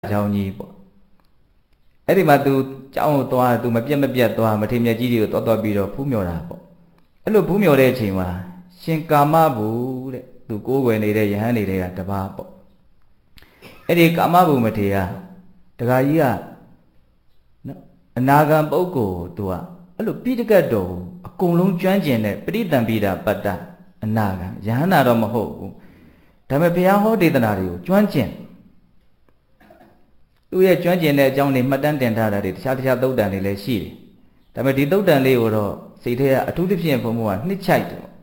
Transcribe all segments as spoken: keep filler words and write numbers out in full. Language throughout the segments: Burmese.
ကြောင်းကြီးပေါ့အဲ့ဒီမှာ तू ကြောင်းကိုသွား तू မပြတ်မပြတ်သွားမထေမြတ်ကြီးတွေကိုသွားသွားပြီးတော့ဖူးမြော်တာပေါ့အဲ့လိုဖူးမြော်တဲ့အချိန်မှာရှင်ကာမဘူတဲ့ तू ကိုးကွယ်နေတဲ့ယဟန်တွေကတပါးပေါ့အဲ့ဒီကာမဘူမထေရတခါကြီးကနော်အနာဂံပုဂ္ဂိုလ် तू ကအဲ့လိုပိဋကတ်တော်အကုန်လုံးကျွမ်းကျင်တဲ့ပရိသံပိတာပတ္တအနာဂံယဟန်နာတော့မဟုတ်ဘူးဒါပေမဲ့ဘုရားဟောဒေသနာတွေကိုကျွမ်းကျင်သူ့ရဲ့ကျွမ်းကျင်တဲ့အကြောင်းတွေမှတ်တမ်းတင်ထားတာတွေတခြားတခြားသုတ်တန်တွေလည်းရှိတယ်ဒါပေမဲ့ဒီသုတ်တန်လေးကိုတော့စိတ်ထဲကအထူးသဖြင့်ဘုံဘုံကနှစ်ချိုက်တယ်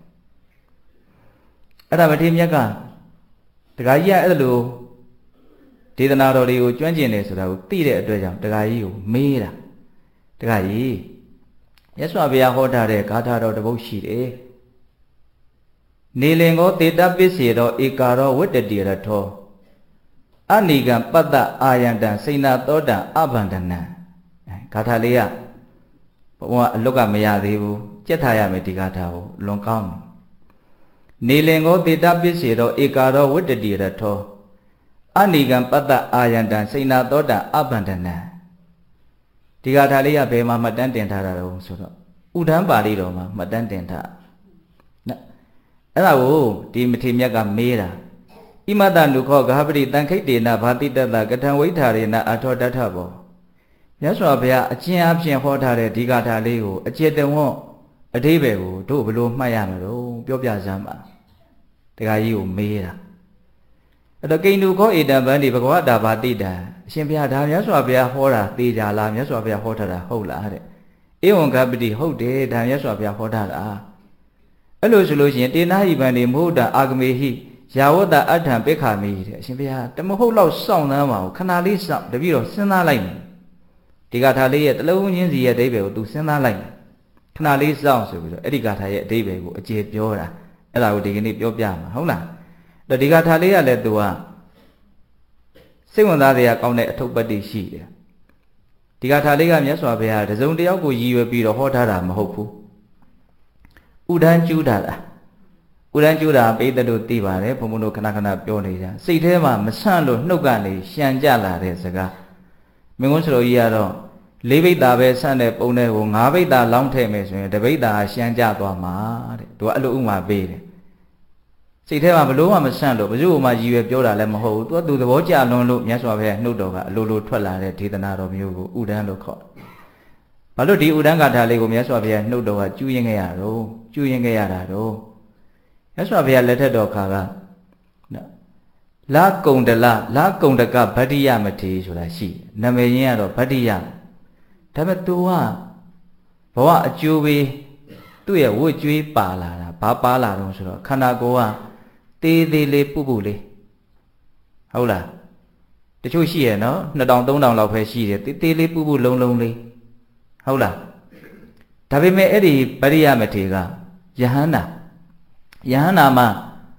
အဲ့ဒါမထေမြတ်ကတခါကြီးကအဲ့လိုဒေသနာတော်တွေကိုကျွမ်းကျင်တယ်ဆိုတာကိုသိတဲ့အတွက်ကြောင့်တခါကြီးကိုမေးတာတခါကြီးမြတ်စွာဘုရားဟောထားတဲ့ဂါထာတော်တစ်ပုဒ်ရှိတယ်နေလင်ကိုတေတပစ္စေတော်ဧကာရောဝတ္တတိရထောအနိကံပတ္တအာယန္တံစိဏသောတံအဘန္ဒနံဂါထာလေးကဘုံကအလွတ်ကမရသေးဘူးကြက်ထားရမယ်ဒီဂါထာကိုလွန်ကောင်းနေလင်ကိုတေတပစ္စေတော်ဧကာရောဝတ္တတိရထောအနိကံပတ္တအာယန္တံစိဏသောတံအဘန္ဒနံဒီဂါထာလေးကဘယ်မှာမှတ်တမ်းတင်ထားတာတော့ဆိုတော့ဥဒ္ဒံပါဠိတော်မှာမှတ်တမ်းတင်ထားနော်အဲ့ဒါကိုဒီမထေမြတ်ကမေးတာဣမတနုခောဂဟပတိတံခိတ်တေနဘာတိတတကထံဝိထာရေနအထောတထဘောမြတ်စွာဘုရားအကျဉ်းအဖြစ်ဟောထားတဲ့ဒီဂါထာလေးကိုအကျေတဝွန်းအဓိပ္ပာယ်ကိုတို့ဘလို့မှတ်ရမလို့ပြောပြစမ်းပါတခါကြီးကိုမေးတာအဲ့တော့ကိန္နုခောဧတံဗန္တိဘဂဝတာဘာတိတံအရှင်ဘုရားဒါမြတ်စွာဘုရားဟောတာသေချာလားမြတ်စွာဘုရားဟောထားတာဟုတ်လားတဲ့ဧဝံဂပတိဟုတ်တယ်ဒါမြတ်စွာဘုရားဟောထားတာအဲ့လိုဆိုလို့ရှိရင်တေနာဟိဗန္တိမဟုတ်တာအာဂမေဟိယာဝတ္တအဋ္ဌံပိခာမိတဲ့အရှင်ဘုရားတမဟုတ်လောက်စောင့်သမ်းပါဦးခဏလေးစောင့်တပည့်တော်စဉ်းစားလိုက်မယ်ဒီဂါထာလေးရဲ့တလုံးချင်းစီရဲ့အဓိပ္ပာယ်ကို तू စဉ်းစားလိုက်မယ်ခဏလေးစောင့်ဆိုပြီးတော့အဲ့ဒီဂါထာရဲ့အဓိပ္ပာယ်ကိုအကျေပြောတာအဲ့ဒါကိုဒီကနေ့ပြောပြမှာဟုတ်လားအဲ့ဒီဂါထာလေးကလည်း तू ကစိတ်ဝင်စားစရာကောင်းတဲ့အထုပ်ပတ္တိရှိတယ်ဒီဂါထာလေးကမြတ်စွာဘုရားတစုံတစ်ယောက်ကိုရည်ရွယ်ပြီးတော့ဟောထားတာမဟုတ်ဘူးဥဒန်းကျူးတာလားဥဒန်းကျူးတာပိဋကတို့သိပါတယ်ဘုံဘုံတို့ခဏခဏပြောနေကြစိတ်ထဲမှာမဆန့်လို့နှုတ်ကနေရှံကြလာတဲ့စကားမင်းကုန်းစတော်ကြီးကတော့လေးဘိတ်တာပဲဆန့်တဲ့ပုံတဲ့ကိုငါးဘိတ်တာလောင်းထည့်မယ်ဆိုရင်တဘိတ်တာရှံကြသွားမှာတဲ့သူကအဲ့လိုဥမာပေးတယ်စိတ်ထဲမှာဘလို့မှမဆန့်လို့ဘယ်သူ့မှရည်ရွယ်ပြောတာလည်းမဟုတ်ဘူးသူကသူသဘောကျလွန်လို့မြတ်စွာဘုရားနှုတ်တော်ကအလိုလိုထွက်လာတဲ့ဒေသနာတော်မျိုးကိုဥဒန်းလို့ခေါ်ဘာလို့ဒီဥဒန်းဂါထာလေးကိုမြတ်စွာဘုရားနှုတ်တော်ကကျူးရင်ခဲ့ရတော့ကျူးရင်ခဲ့ရတာတော့မြတ်စွာဘုရားလက်ထက်တော်ခါကနော်လာကုံတလလာကုံတကဗတ္တိယမထေဆိုတာရှိနာမည်ရင်းကတော့ဗတ္တိယဒါပေမဲ့ तू ကဘဝအကျိုးပေးသူ့ရဲ့ဝတ်ကြွေးပါလာတာဘာပါလာတော့ဆိုတော့ခန္ဓာကိုယ်ကသေးသေးလေးပုပုလေးဟုတ်လားတချို့ရှိရနော်နှစ်တောင်သုံးတောင်လောက်ပဲရှိတယ်သေးသေးလေးပုပုလုံးလုံးလေးဟုတ်လားဒါပေမဲ့အဲ့ဒီဗတ္တိယမထေကယဟန္တာယဟန္တာမှာ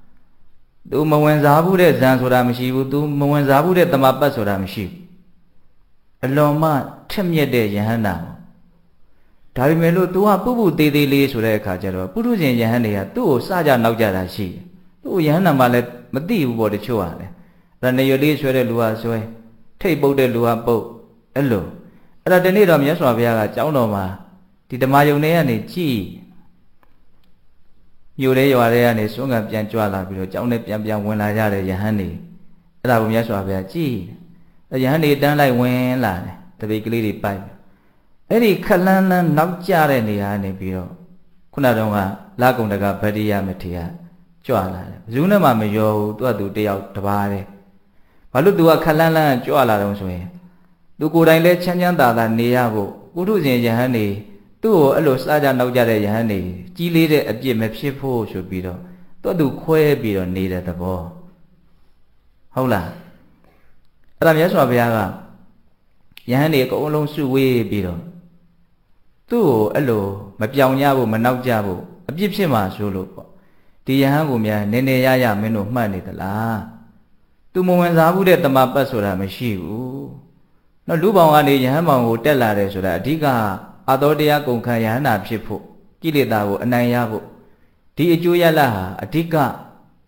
तू မဝင်စားဘူးတဲ့ဇံဆိုတာမရှိဘူး तू မဝင်စားဘူးတဲ့တမပတ်ဆိုတာမရှိဘူးအလွန်မှထက်မြက်တဲ့ယဟန္တာဒါပေမဲ့လို့ तू ကပုပုသေးသေးလေးဆိုတဲ့အခါကျတော့ပုထုဇဉ်ယဟန်တွေကသူ့ကိုစကြနောက်ကြတာရှိတယ်သူ့ယဟန္တာမှလည်းမသိဘူးပေါ့တချို့ကလည်းအဲ့ဒါနေရလေးဆွဲတဲ့လူကဆွဲထိတ်ပုတ်တဲ့လူကပုတ်အဲ့လိုအဲ့ဒါဒီနေ့တော့မြတ်စွာဘုရားကကျောင်းတော်မှာဒီဓမ္မယုံတွေကနေကြည်မြို့လေးရွာတွေကနေစွန့်ကံပြန်ကြွလာပြီးတော့ကျောင်းထဲပြန်ပြန်ဝင်လာကြတဲ့ယဟန်တွေအဲ့ဒါကိုမြတ်စွာဘုရားကြည်ယဟန်တွေတန်းလိုက်ဝင်လာတယ်တပိတ်ကလေးတွေပိုက်အဲ့ဒီခလန်းလန်းနောက်ကျတဲ့နေရာနေပြီးတော့ခုနတုန်းကလာကုံတကဗတ္တိယမထေရကြွလာတယ်ဘယ်သူနဲ့မှမရောဘူးသူကသူတယောက်တပါးတယ်ဘာလို့သူကခလန်းလန်းကြွလာတော့ဆိုရင်သူကိုယ်တိုင်လဲချမ်းချမ်းသာသာနေရဖို့ပုထုဇဉ်ယဟန်တွေသူ့ကိုအဲ့လိုစားကြနောက်ကြတဲ့ယဟန်တွေကြီးလေးတဲ့အပြစ်မဖြစ်ဖို့ဆိုပြီးတော့သူ့သူခွဲပြီးတော့နေတဲ့သဘောဟုတ်လားအဲ့ဒါမြတ်စွာဘုရားကယဟန်တွေအကုန်လုံးစုဝေးပြီးတော့သူ့ကိုအဲ့လိုမပြောင်ကြဖို့မနောက်ကြဖို့အပြစ်ဖြစ်မှာဆိုလို့ပေါ့ဒီယဟန်ကိုများနည်းနည်းရရမင်းတို့မှတ်နေသလားသူမဝင်စားဘူးတဲ့တမပတ်ဆိုတာမရှိဘူးနော်လူပေါင်းကနေယဟန်ပေါင်းကိုတက်လာတယ်ဆိုတာအဓိကအာသောတရားကုန်ခံယဟန္တာဖြစ်ဖို့ကိလေသာကိုအနိုင်ရဖို့ဒီအကျိုးရလဟာအဓိက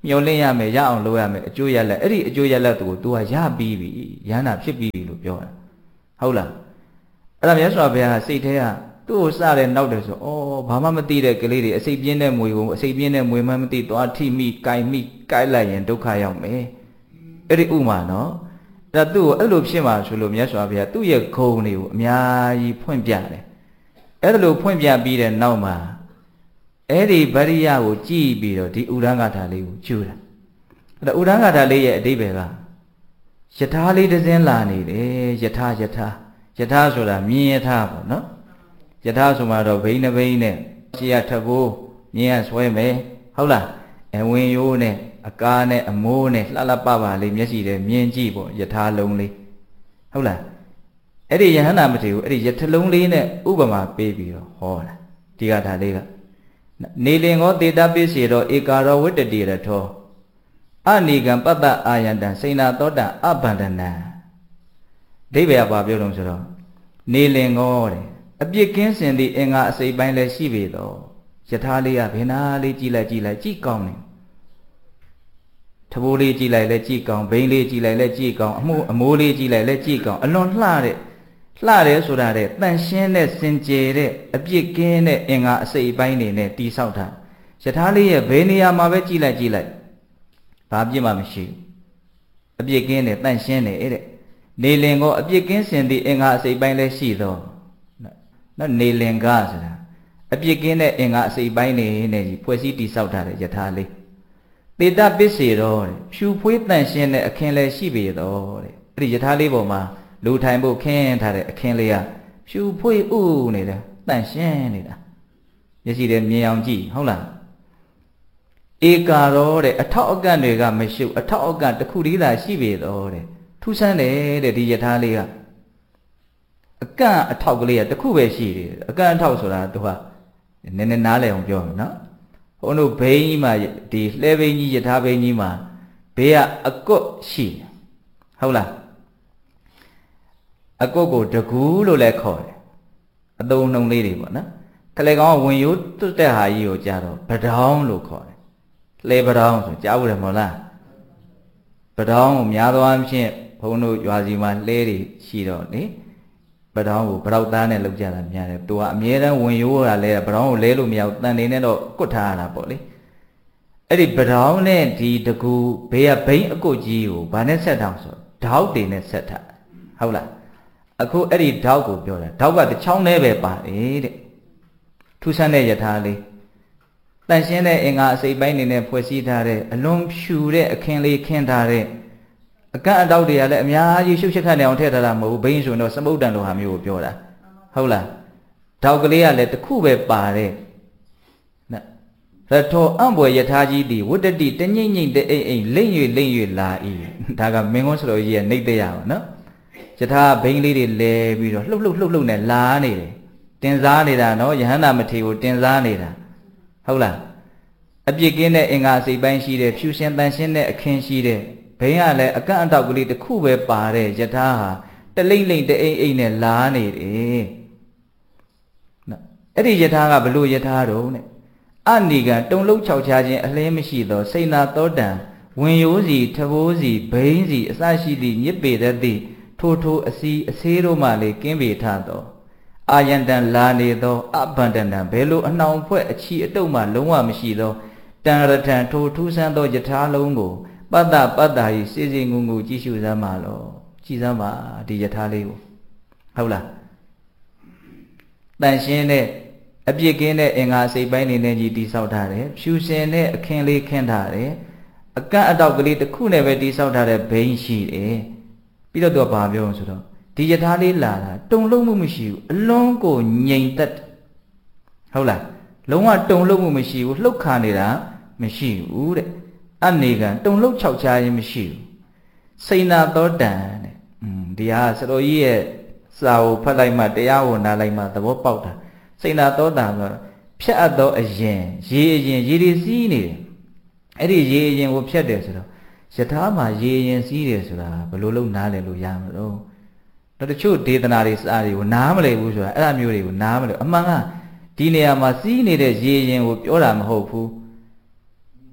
မျောလင့်ရမယ်ရအောင်လုပ်ရမယ်အကျိုးရလက်အဲ့ဒီအကျိုးရလက်ကို तू ကရပြီးပြီရဟန္တာဖြစ်ပြီးပြီလို့ပြောတာဟုတ်လားအဲ့ဒါမြတ်စွာဘုရားစိတ်ထဲကသူ့ကိုစတဲ့နောက်တယ်ဆိုဩဘာမှမသိတဲ့ကလေးတွေအစိတ်ပြင်းတဲ့မွေကိုအစိတ်ပြင်းတဲ့မွေမှမသိသွားထိမိကိုင်မိကိုက်လိုက်ရင်ဒုက္ခရောက်မယ်အဲ့ဒီဥမာနော်အဲ့ဒါသူ့ကိုအဲ့လိုဖြစ်မှာဆိုလို့မြတ်စွာဘုရားသူ့ရဲ့ဂုဏ်တွေကိုအများကြီးဖွင့်ပြတယ်အဲ့ဒါလိုဖွင့်ပြပြီးတဲ့နောက်မှာအဲ့ဒီဗရိယကိုကြည်ပြီးတော့ဒီဥဒ္ဒဂါထာလေးကိုကျူတာအဲ့ဒါဥဒ္ဒဂါထာလေးရဲ့အဓိပ္ပာယ်ကယထာလေးတစ်စင်းလာနေတယ်ယထာယထာယထာဆိုတာမြင်ယထာပေါ့နော်ယထာဆိုမှတော့ဘိန်းနှဘိန်းနဲ့ရှေ့ရထဘိုးမြင်ရဆွဲမယ်ဟုတ်လားအဝင်ရိုးနဲ့အကားနဲ့အမိုးနဲ့လှလှပပလေးမျက်စိနဲ့မြင်ကြည့်ပေါ့ယထာလုံးလေးဟုတ်လားအဲ့ဒီယဟန္တာမထေရကိုအဲ့ဒီယထလုံးလေးနဲ့ဥပမာပေးပြီးတော့ဟောတာဒီကထာလေးကနေလင်ကောတေတပိစေတော့ဧကာရောဝတ္တတိရထောအနိကံပတ္တအာယတံစိဏသောတံအဘန္ဒနံအဓိပ္ပာယ်ကဘာပြောလို့ဆိုတော့နေလင်ကောတဲ့အပြစ်ကင်းစင်သည့်အင်္ဂါအစိပ်ပိုင်းလည်းရှိပေတော့ယထာလေးကဘယ်နာလေးကြည့်လိုက်ကြည့်လိုက်ကြည့်ကောင်းတယ်ထဘိုးလေးကြည့်လိုက်လည်းကြည့်ကောင်းဘိန်းလေးကြည့်လိုက်လည်းကြည့်ကောင်းအမိုးအမိုးလေးကြည့်လိုက်လည်းကြည့်ကောင်းအလွန်လှတဲ့လှတယ်ဆိုတာတဲ့တန်ရှင်းတဲ့စင်ကြယ်တဲ့အပြစ်ကင်းတဲ့အင်္ဂါအစိပ်ပိုင်းတွေနဲ့တိဆောက်တာယထာလေးရဲ့ဘယ်နေရာမှာပဲကြည့်လိုက်ကြည့်လိုက်ဘာပြစ်မှမရှိဘူးအပြစ်ကင်းတယ်တန်ရှင်းတယ်တဲ့နေလင်ကောအပြစ်ကင်းစင်သည့်အင်္ဂါအစိပ်ပိုင်းလည်းရှိတော့နော်နေလင်ကဆိုတာအပြစ်ကင်းတဲ့အင်္ဂါအစိပ်ပိုင်းတွေနဲ့ကြီးဖွဲ့စည်းတိဆောက်ထားတဲ့ယထာလေးတေတပစ္စေတော့တဲ့ဖြူဖွေးတန်ရှင်းတဲ့အခင်းလည်းရှိပေတော့တဲ့အဲ့ဒီယထာလေးပေါ်မှာလူထိုင်ဖို့ခင်းထားတဲ့အခင်းလေးကဖြူဖွေးဥနေတယ်တန်ရှင်းနေတာမျက်စိနဲ့မြင်အောင်ကြည့်ဟုတ်လားဧကာရောတဲ့အထောက်အကန့်တွေကမရှုပ်အထောက်အကန့်တစ်ခုတည်းသာရှိပေတော့တဲ့ထူးဆန်းတယ်တဲ့ဒီယထာလေးကအကန့်အထောက်ကလေးကတစ်ခုပဲရှိတယ်အကန့်အထောက်ဆိုတာသူကနည်းနည်းနားလည်အောင်ပြောမယ်နော်ဘုန်းတို့ဘိန်းကြီးမှာဒီလှဲဘိန်းကြီးယထာဘိန်းကြီးမှာဘေးကအကွတ်ရှိတယ်ဟုတ်လားအကွတ်ကိုတကူးလို့လည်းခေါ်တယ်အသုံးနှုံလေးတွေပေါ့နော်ခလေကောင်ကဝင်ရိုးတွတ်တဲ့ဟာကြီးကိုကြားတော့ပဒေါင်းလို့ခေါ်တယ်လှဲပဒေါင်းဆိုကြားဘူးတယ်မဟုတ်လားပဒေါင်းကိုများသောအားဖြင့်ဘုန်းတို့ရွာစီမှာလှဲတွေရှိတော့လေပဒေါင်းကိုဗရောက်သားနဲ့လောက်ကြတာများတယ်သူကအမြဲတမ်းဝင်ရိုးတာလဲပဒေါင်းကိုလဲလို့မရဘူးတန်နေနဲ့တော့ကွတ်ထားရတာပေါ့လေအဲ့ဒီပဒေါင်းနဲ့ဒီတကူဘေးကဘိန်းအကုတ်ကြီးကိုဗာနဲ့ဆက်ထောင်ဆိုဓောက်တွေနဲ့ဆက်ထားဟုတ်လားအခုအဲ့ဒီဓောက်ကိုပြောတာဓောက်ကတစ်ချောင်းနဲ့ပဲပါတယ်တဲ့ထူးဆန်းတဲ့ယထာလေးတန်ရှင်းတဲ့အင်္ဂါအစိပ်ပိုင်းနေနဲ့ဖွဲ့စည်းထားတဲ့အလွန်ဖြူတဲ့အခင်းလေးခင်းထားတဲ့အကန့်အတောက်တွေကလည်းအများကြီးရှုပ်ချက်ခတ်နေအောင်ထည့်ထားတာမဟုတ်ဘူးဘိန်းဆိုတော့စမုတ်တန်လိုဟာမျိုးကိုပြောတာဟုတ်လားဓောက်ကလေးကလည်းတစ်ခုပဲပါတဲ့နော်ရထောအံ့ဘွယ်ယထာကြီးသည်ဝတ္တတိတငိမ့်ငိမ့်တဲ့အိမ်အိမ်လိမ့်၍လိမ့်၍လာ၏ဒါကမင်းကုန်းစတော်ကြီးရဲ့နှိမ့်တဲ့ရပါနော်ယထာဘိန်းလေးတွေလဲပြီးတော့လှုပ်လှုပ်လှုပ်လှုပ်နဲ့လာနေတယ်တင်စားနေတာနော်ယဟန္တာမထေရကိုတင်စားနေတာဟုတ်လားအပြစ်ကင်းတဲ့အင်္ဂါစိတ်ပိုင်းရှိတယ်ဖြူရှင်တန်ရှင်းတဲ့အခင်းရှိတဲ့ဘိန်းကလည်းအကန့်အတောက်ကလေးတစ်ခုပဲပါတဲ့ယထာဟာတလိမ့်လိမ့်တအိမ်အိမ်နဲ့လာနေတယ်နော်အဲ့ဒီယထာကဘလို့ယထာတော့နဲ့အနိကံတုံလုံးခြောက်ချခြင်းအလင်းမရှိသောစိဏသောတံဝင်ရိုးစီထဘိုးစီဘိန်းစီအစရှိသည့်ညစ်ပေတတ်သည့်ထိုထိုအစီအဆေးတို့မှလေကင်းပေထသောအာယန္တံလာနေသောအဘန္ဒနံဘယ်လိုအနှောင်ဖွဲ့အချီအတုပ်မှလုံးဝမရှိသောတံရထံထိုထူးဆန်းသောယထာလုံးကိုပတ္တပတ္တာဤစေစေငုံငုံကြည့်ရှုစမ်းပါလောကြည့်စမ်းပါဒီယထာလေးကိုဟုတ်လားတန်ရှင်းတဲ့အပြစ်ကင်းတဲ့အင်္ဂါစိတ်ပိုင်းနေနဲ့ကြီးတိဆောက်ထားတယ်ဖြူစင်တဲ့အခင်းလေးခင်းထားတယ်အကန့်အတောက်ကလေးတစ်ခုနဲ့ပဲတိဆောက်ထားတဲ့ဘိန်းရှိတယ်ပြီးတော့သူကဘာပြောဆိုတော့ဒီယထာလေးလာတာတုံလုံးမှုမရှိဘူးအလွန်ကိုငြိမ်သက်ဟုတ်လားလုံးဝတုံလုံးမှုမရှိဘူးလှုပ်ခါနေတာမရှိဘူးတဲ့အနိကံတုံလုံးခြောက်ချခြင်းမရှိဘူးစိဏသောတံတဲ့อืมဒီဟာစတော်ကြီးရဲ့စာကိုဖတ်လိုက်မှတရားကိုနားလိုက်မှသဘောပေါက်တာစိဏသောတံဆိုတော့ဖြတ်အပ်သောအရင်ရေအရင်ရေတွေစီးနေတယ်အဲ့ဒီရေအရင်ကိုဖြတ်တယ်ဆိုတော့ယထာမှာရေအရင်စီးတယ်ဆိုတာဘယ်လိုလုပ်နားလည်လို့ရမလို့တော့တချို့ဒေသနာတွေစာတွေကိုနားမလည်ဘူးဆိုတာအဲ့အမျိုးတွေကိုနားမလည်အမှန်ကဒီနေရာမှာစီးနေတဲ့ရေရင်ကိုပြောတာမဟုတ်ဘူး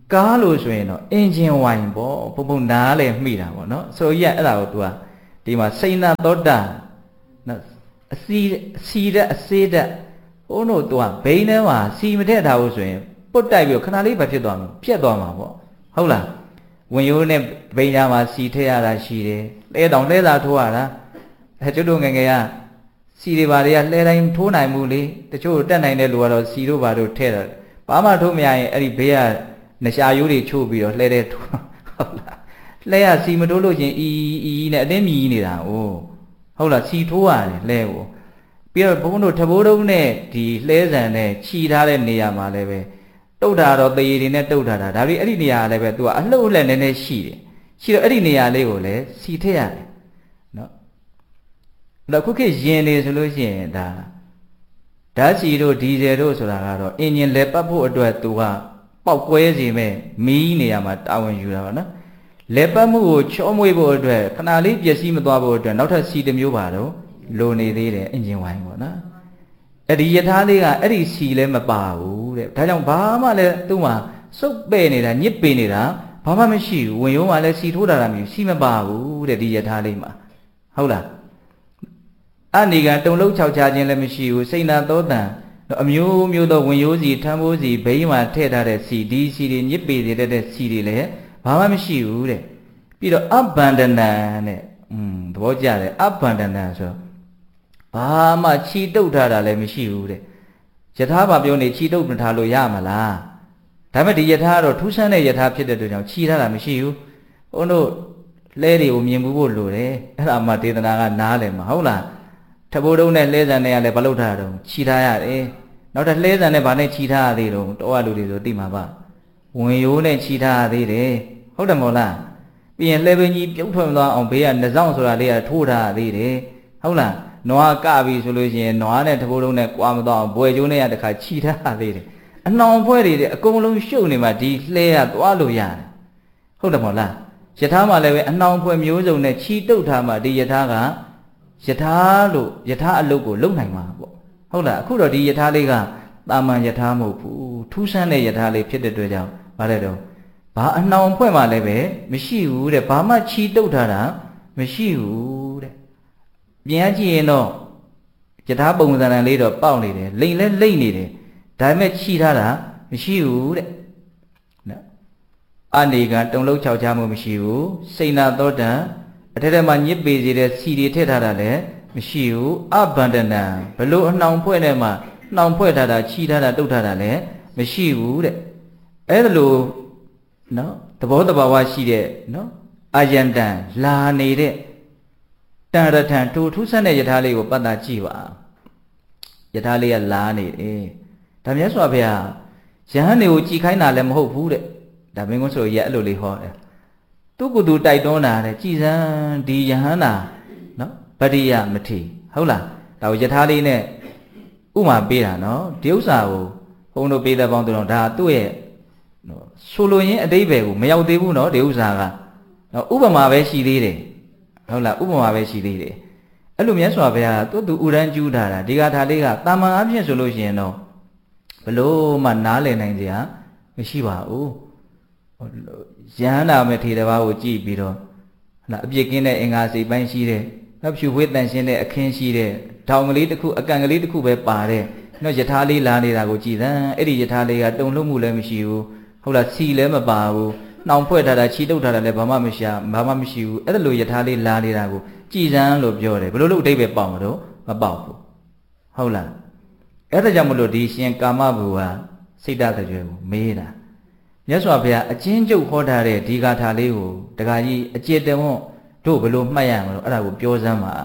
ကားလို့ဆိုရင်တော့အင်ဂျင်ဝိုင်ပေါ့ဘုံဘုံနားလဲမိတာပေါ့နော်ဆိုရအဲ့ဒါကို तू ကဒီမှာစိဏသောတာနော်အစီအစီတဲ့အစေးတဲ့ဟိုးတို့ तू ကဘိန်းထဲမှာစီမထည့်ထားဘူးဆိုရင်ပုတ်တိုက်ပြီးခဏလေးပဲဖြစ်သွားမှာပြက်သွားမှာပေါ့ဟုတ်လားဝင်ရိုးနဲ့ဘိန်းသားမှာစီထည့်ရတာရှိတယ်လဲတောင်လဲသာထိုးရတာအဲကျွတ်တို့ငယ်ငယ်ကစီတွေဘာတွေကလဲတိုင်းထိုးနိုင်မှုလေတချို့တက်နိုင်တဲ့လူကတော့စီတို့ဘာတို့ထည့်တယ်ဘာမှထိုးမရရင်အဲ့ဒီဘေးကနှရှာရိုးတွေချို့ပြီးတော့လှဲတဲ့ထိုးဟုတ်လားလှဲရစီမထိုးလို့ချင်းအီအီနဲ့အတင်းမြည်နေတာ哦ဟုတ်လားစီထိုးရတယ်လှဲကိုပြီးတော့ဘုန်းတို့ထဘိုးတုံးနဲ့ဒီလှဲဆန်နဲ့ခြီထားတဲ့နေရာမှာလည်းပဲတုတ်တာတော့တရေတွေနဲ့တုတ်ထားတာဒါပြီးအဲ့ဒီနေရာလည်းပဲ तू ကအလှုပ်လှဲ့နည်းနည်းရှိတယ်ရှိတော့အဲ့ဒီနေရာလေးကိုလည်းစီထည့်ရတယ်နော်အဲ့တော့ခုခေတ်ရင်နေဆိုလို့ရှိရင်ဒါဓာတ်စီတို့ဒီဇယ်တို့ဆိုတာကတော့အင်ဂျင်လဲပတ်ဖို့အတွက် तू ကပေါက်ကွဲစီမဲ့မီးနေရာမှာတာဝန်ယူတာပါနော်လဲပတ်မှုကိုချောမွေ့ဖို့အတွက်ခဏလေးပျက်စီးမသွားဖို့အတွက်နောက်ထပ်စီတစ်မျိုးပါတော့လိုနေသေးတယ်အင်ဂျင်ဝိုင်းပေါ့နော်အဲ့ဒီယထာလေးကအဲ့ဒီစီလည်းမပါဘူးတဲ့ဒါကြောင့်ဘာမှလည်းသူ့မှာစုပ်ပဲ့နေတာညစ်ပေနေတာဘာမှမရှိဘူးဝင်ရိုးမှာလည်းစီထိုးတာတာမျိုးစီမပါဘူးတဲ့ဒီယထာလေးမှာဟုတ်လားအနေကတုံလုံးခြောက်ချခြင်းလည်းမရှိဘူးစိတ်နာသောတန်အမျိုးမျိုးသောဝင်ရိုးစီထမ်းဘိုးစီဘိန်းမှာထည့်ထားတဲ့စီဒီစီတွေညစ်ပေတဲ့စီတွေလည်းဘာမှမရှိဘူးတဲ့ပြီးတော့အဘန္ဒနံတဲ့อืมသဘောကျတယ်အဘန္ဒနံဆိုဘာမှခြိတုပ်ထားတာလည်းမရှိဘူးတဲ့ယထာဘာပြောနေခြိတုပ်မထားလို့ရမလားဒါပေမဲ့ဒီယထာကတော့ထူးဆန်းတဲ့ယထာဖြစ်တဲ့အတွက်ကြောင့်ခြိထားတာမရှိဘူးဘုန်းတို့လဲတွေကိုမြင်မှုဖို့လိုတယ်အဲ့ဒါမှဒေသနာကနားလည်မှာဟုတ်လားထဘိုးတုံးနဲ့လဲဆန်နဲ့ကလည်းဘာလို့ထားတာတော့ခြိထားရတယ်နောက်ထပ်လဲဆန်နဲ့ဘာနဲ့ခြိထားရသေးတော့တော့လူတွေဆိုသိမှာပါဝင်ရိုးနဲ့ခြိထားရသေးတယ်ဟုတ်တယ်မို့လားပြီးရင်လှဲပင်ကြီးပြုတ်ထွက်သွားအောင်ဘေးကနှစောင်းဆိုတာလေးကထိုးထားရသေးတယ်ဟုတ်လားနွားကပြီဆိုလို့ရှိရင်နွားနဲ့ထဘိုးတုံးနဲ့ကွာမတော့ဘွယ်ကျိုးနဲ့ကတခါခြိထားရသေးတယ်အနှောင်ဖွဲ့တွေအကုန်လုံးရှုပ်နေမှဒီလှဲကသွားလို့ရတယ်ဟုတ်တယ်မို့လားယထာမှလည်းပဲအနှောင်ဖွဲ့မျိုးစုံနဲ့ခြိတုပ်ထားမှဒီယထာကယထာလို့ယထာအလုပ်ကိုလုပ်နိုင်မှာပေါ့ဟုတ်လားအခုတော့ဒီယထာလေးကတာမန်ယထာမဟုတ်ဘူးထူးဆန်းတဲ့ယထာလေးဖြစ်တဲ့အတွက်ကြောင့်ဗါတဲ့တော့ဘာအနှောင်ဖွဲ့မှလည်းပဲမရှိဘူးတဲ့ဘာမှခြိတုပ်ထားတာမရှိဘူးတဲ့ပြန်ကြည့်ရင်တော့ယထာပုံစံလေးတော့ပေါက်နေတယ်လိမ့်လဲလိမ့်နေတယ်ဒါပေမဲ့ခြိထားတာမရှိဘူးတဲ့နော်အနေကတုံလုံးချောက်ချမှုမရှိဘူးစိဏသောတံအထက်ထက်မှာညစ်ပေစေတဲ့စီတွေထည့်ထားတာလည်းမရှိဘူးအဘန္ဒနံဘလို့အနှောင်ဖွဲ့နဲ့မှနှောင်ဖွဲ့ထားတာခြိထားတာတုတ်ထားတာလည်းမရှိဘူးတဲ့အဲ့ဒါလို့နော်သဘောတဘာဝရှိတဲ့နော်အာယန္တံလာနေတဲ့တန်ရထံတူထူးဆန်းတဲ့ယထာလေးကိုပတ်သက်ကြည့်ပါယထာလေးကလာနေတယ်ဒါမြတ်စွာဘုရားယဟန်တွေကိုကြည်ခိုင်းတာလည်းမဟုတ်ဘူးတဲ့ဒါမင်းကုန်းဆိုရအဲ့လိုလေးဟောတယ်သူ့ကိုယ်သူတိုက်တွန်းတာတဲ့ကြည်စမ်းဒီယဟန်နာနော်ဗတ္တိယမထေဟုတ်လားဒါကိုယထာလေးနဲ့ဥမာပေးတာနော်ဒီဥစ္စာကိုဘုန်းတို့ပေးတဲ့ပေါင်းတို့ဒါသူ့ရဲ့နော်ဆိုလိုရင်းအတိပ္ပယ်ကိုမရောက်သေးဘူးနော်ဒီဥစ္စာကနော်ဥပမာပဲရှိသေးတယ်ဟုတ်လားဥပမာပဲရှိသေးတယ်အဲ့လိုမြတ်စွာဘုရားကသူ့သူဥရန်ကျူးထားတာဒီကထာလေးကတာမန်အဖြစ်ဆိုလို့ရှိရင်တော့ဘလို့မှနားလည်နိုင်စရာမရှိပါဘူးယဟန္တာမထေရဘာကိုကြည့်ပြီးတော့ဟလာအပြစ်ကင်းတဲ့အင်္ဂါစိတ်ပိုင်းရှိတဲ့နောက်ဖြူဝေးတန်ရှင်းတဲ့အခင်းရှိတဲ့ထောင်ကလေးတစ်ခုအကန်ကလေးတစ်ခုပဲပါတဲ့နော်ယထာလေးလာနေတာကိုကြည်သံအဲ့ဒီယထာလေးကတုံ့လှုပ်မှုလည်းမရှိဘူးဟုတ်လားစီလည်းမပါဘူးနှောင်ဖွဲ့ထားတာခြိတုပ်ထားတာလည်းဘာမှမရှိဘာမှမရှိဘူးအဲ့ဒါလိုယထာလေးလာနေတာကိုကြည်စံလို့ပြောတယ်ဘယ်လိုလုပ်အဓိပ္ပာယ်ပေါက်မှာတော့မပေါက်ဘူးဟုတ်လားအဲ့ဒါကြောင့်မလို့ဒီရှင်ကာမဘူဟာစိတ်တတကြွယ်ကိုမေးတာမြတ်စွာဘုရားအချင်းကျုပ်ဟောထားတဲ့ဒီဂါထာလေးကိုတခါကြီးအကျေတဝွန်းတို့ဘယ်လိုမှတ်ရမလို့အဲ့ဒါကိုပြောစမ်းပါ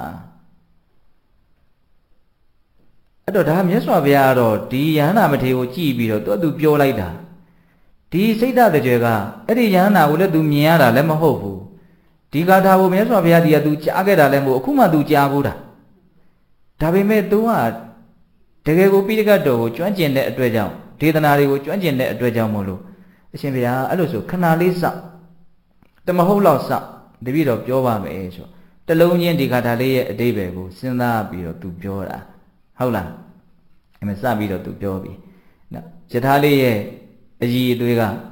အဲ့တော့ဒါမြတ်စွာဘုရားကတော့ဒီယဟန္တာမထေရကိုကြည့်ပြီးတော့သူ့အတူပြောလိုက်တာဒီစိတ်တတကြွယ်ကအဲ့ဒီယဟန္တာကိုလည်းသူမြင်ရတာလည်းမဟုတ်ဘူးဒီဂါထာကိုမြတ်စွာဘုရားဒီကသူကြားခဲ့တာလည်းမဟုတ်အခုမှသူကြားဘူးတာဒါပေမဲ့ तू ကတကယ်ကိုပိဋကတ်တော်ကိုကျွမ်းကျင်တဲ့အတွက်ကြောင့်ဒေသနာတွေကိုကျွမ်းကျင်တဲ့အတွက်ကြောင့်မို့လို့အရှင်ဘုရားအဲ့လိုဆိုခဏလေးစောင့်တမဟုတ်လောက်စောင့်တပည့်တော်ပြောပါမယ်ဆိုတလုံးချင်းဒီဂါထာလေးရဲ့အဓိပ္ပာယ်ကိုစဉ်းစားပြီးတော့ तू ပြောတာဟုတ်လားအဲ့မှာစပြီးတော့ तू ပြောပြီနော်ယထာလေးရဲ့အကြီးအသွေးက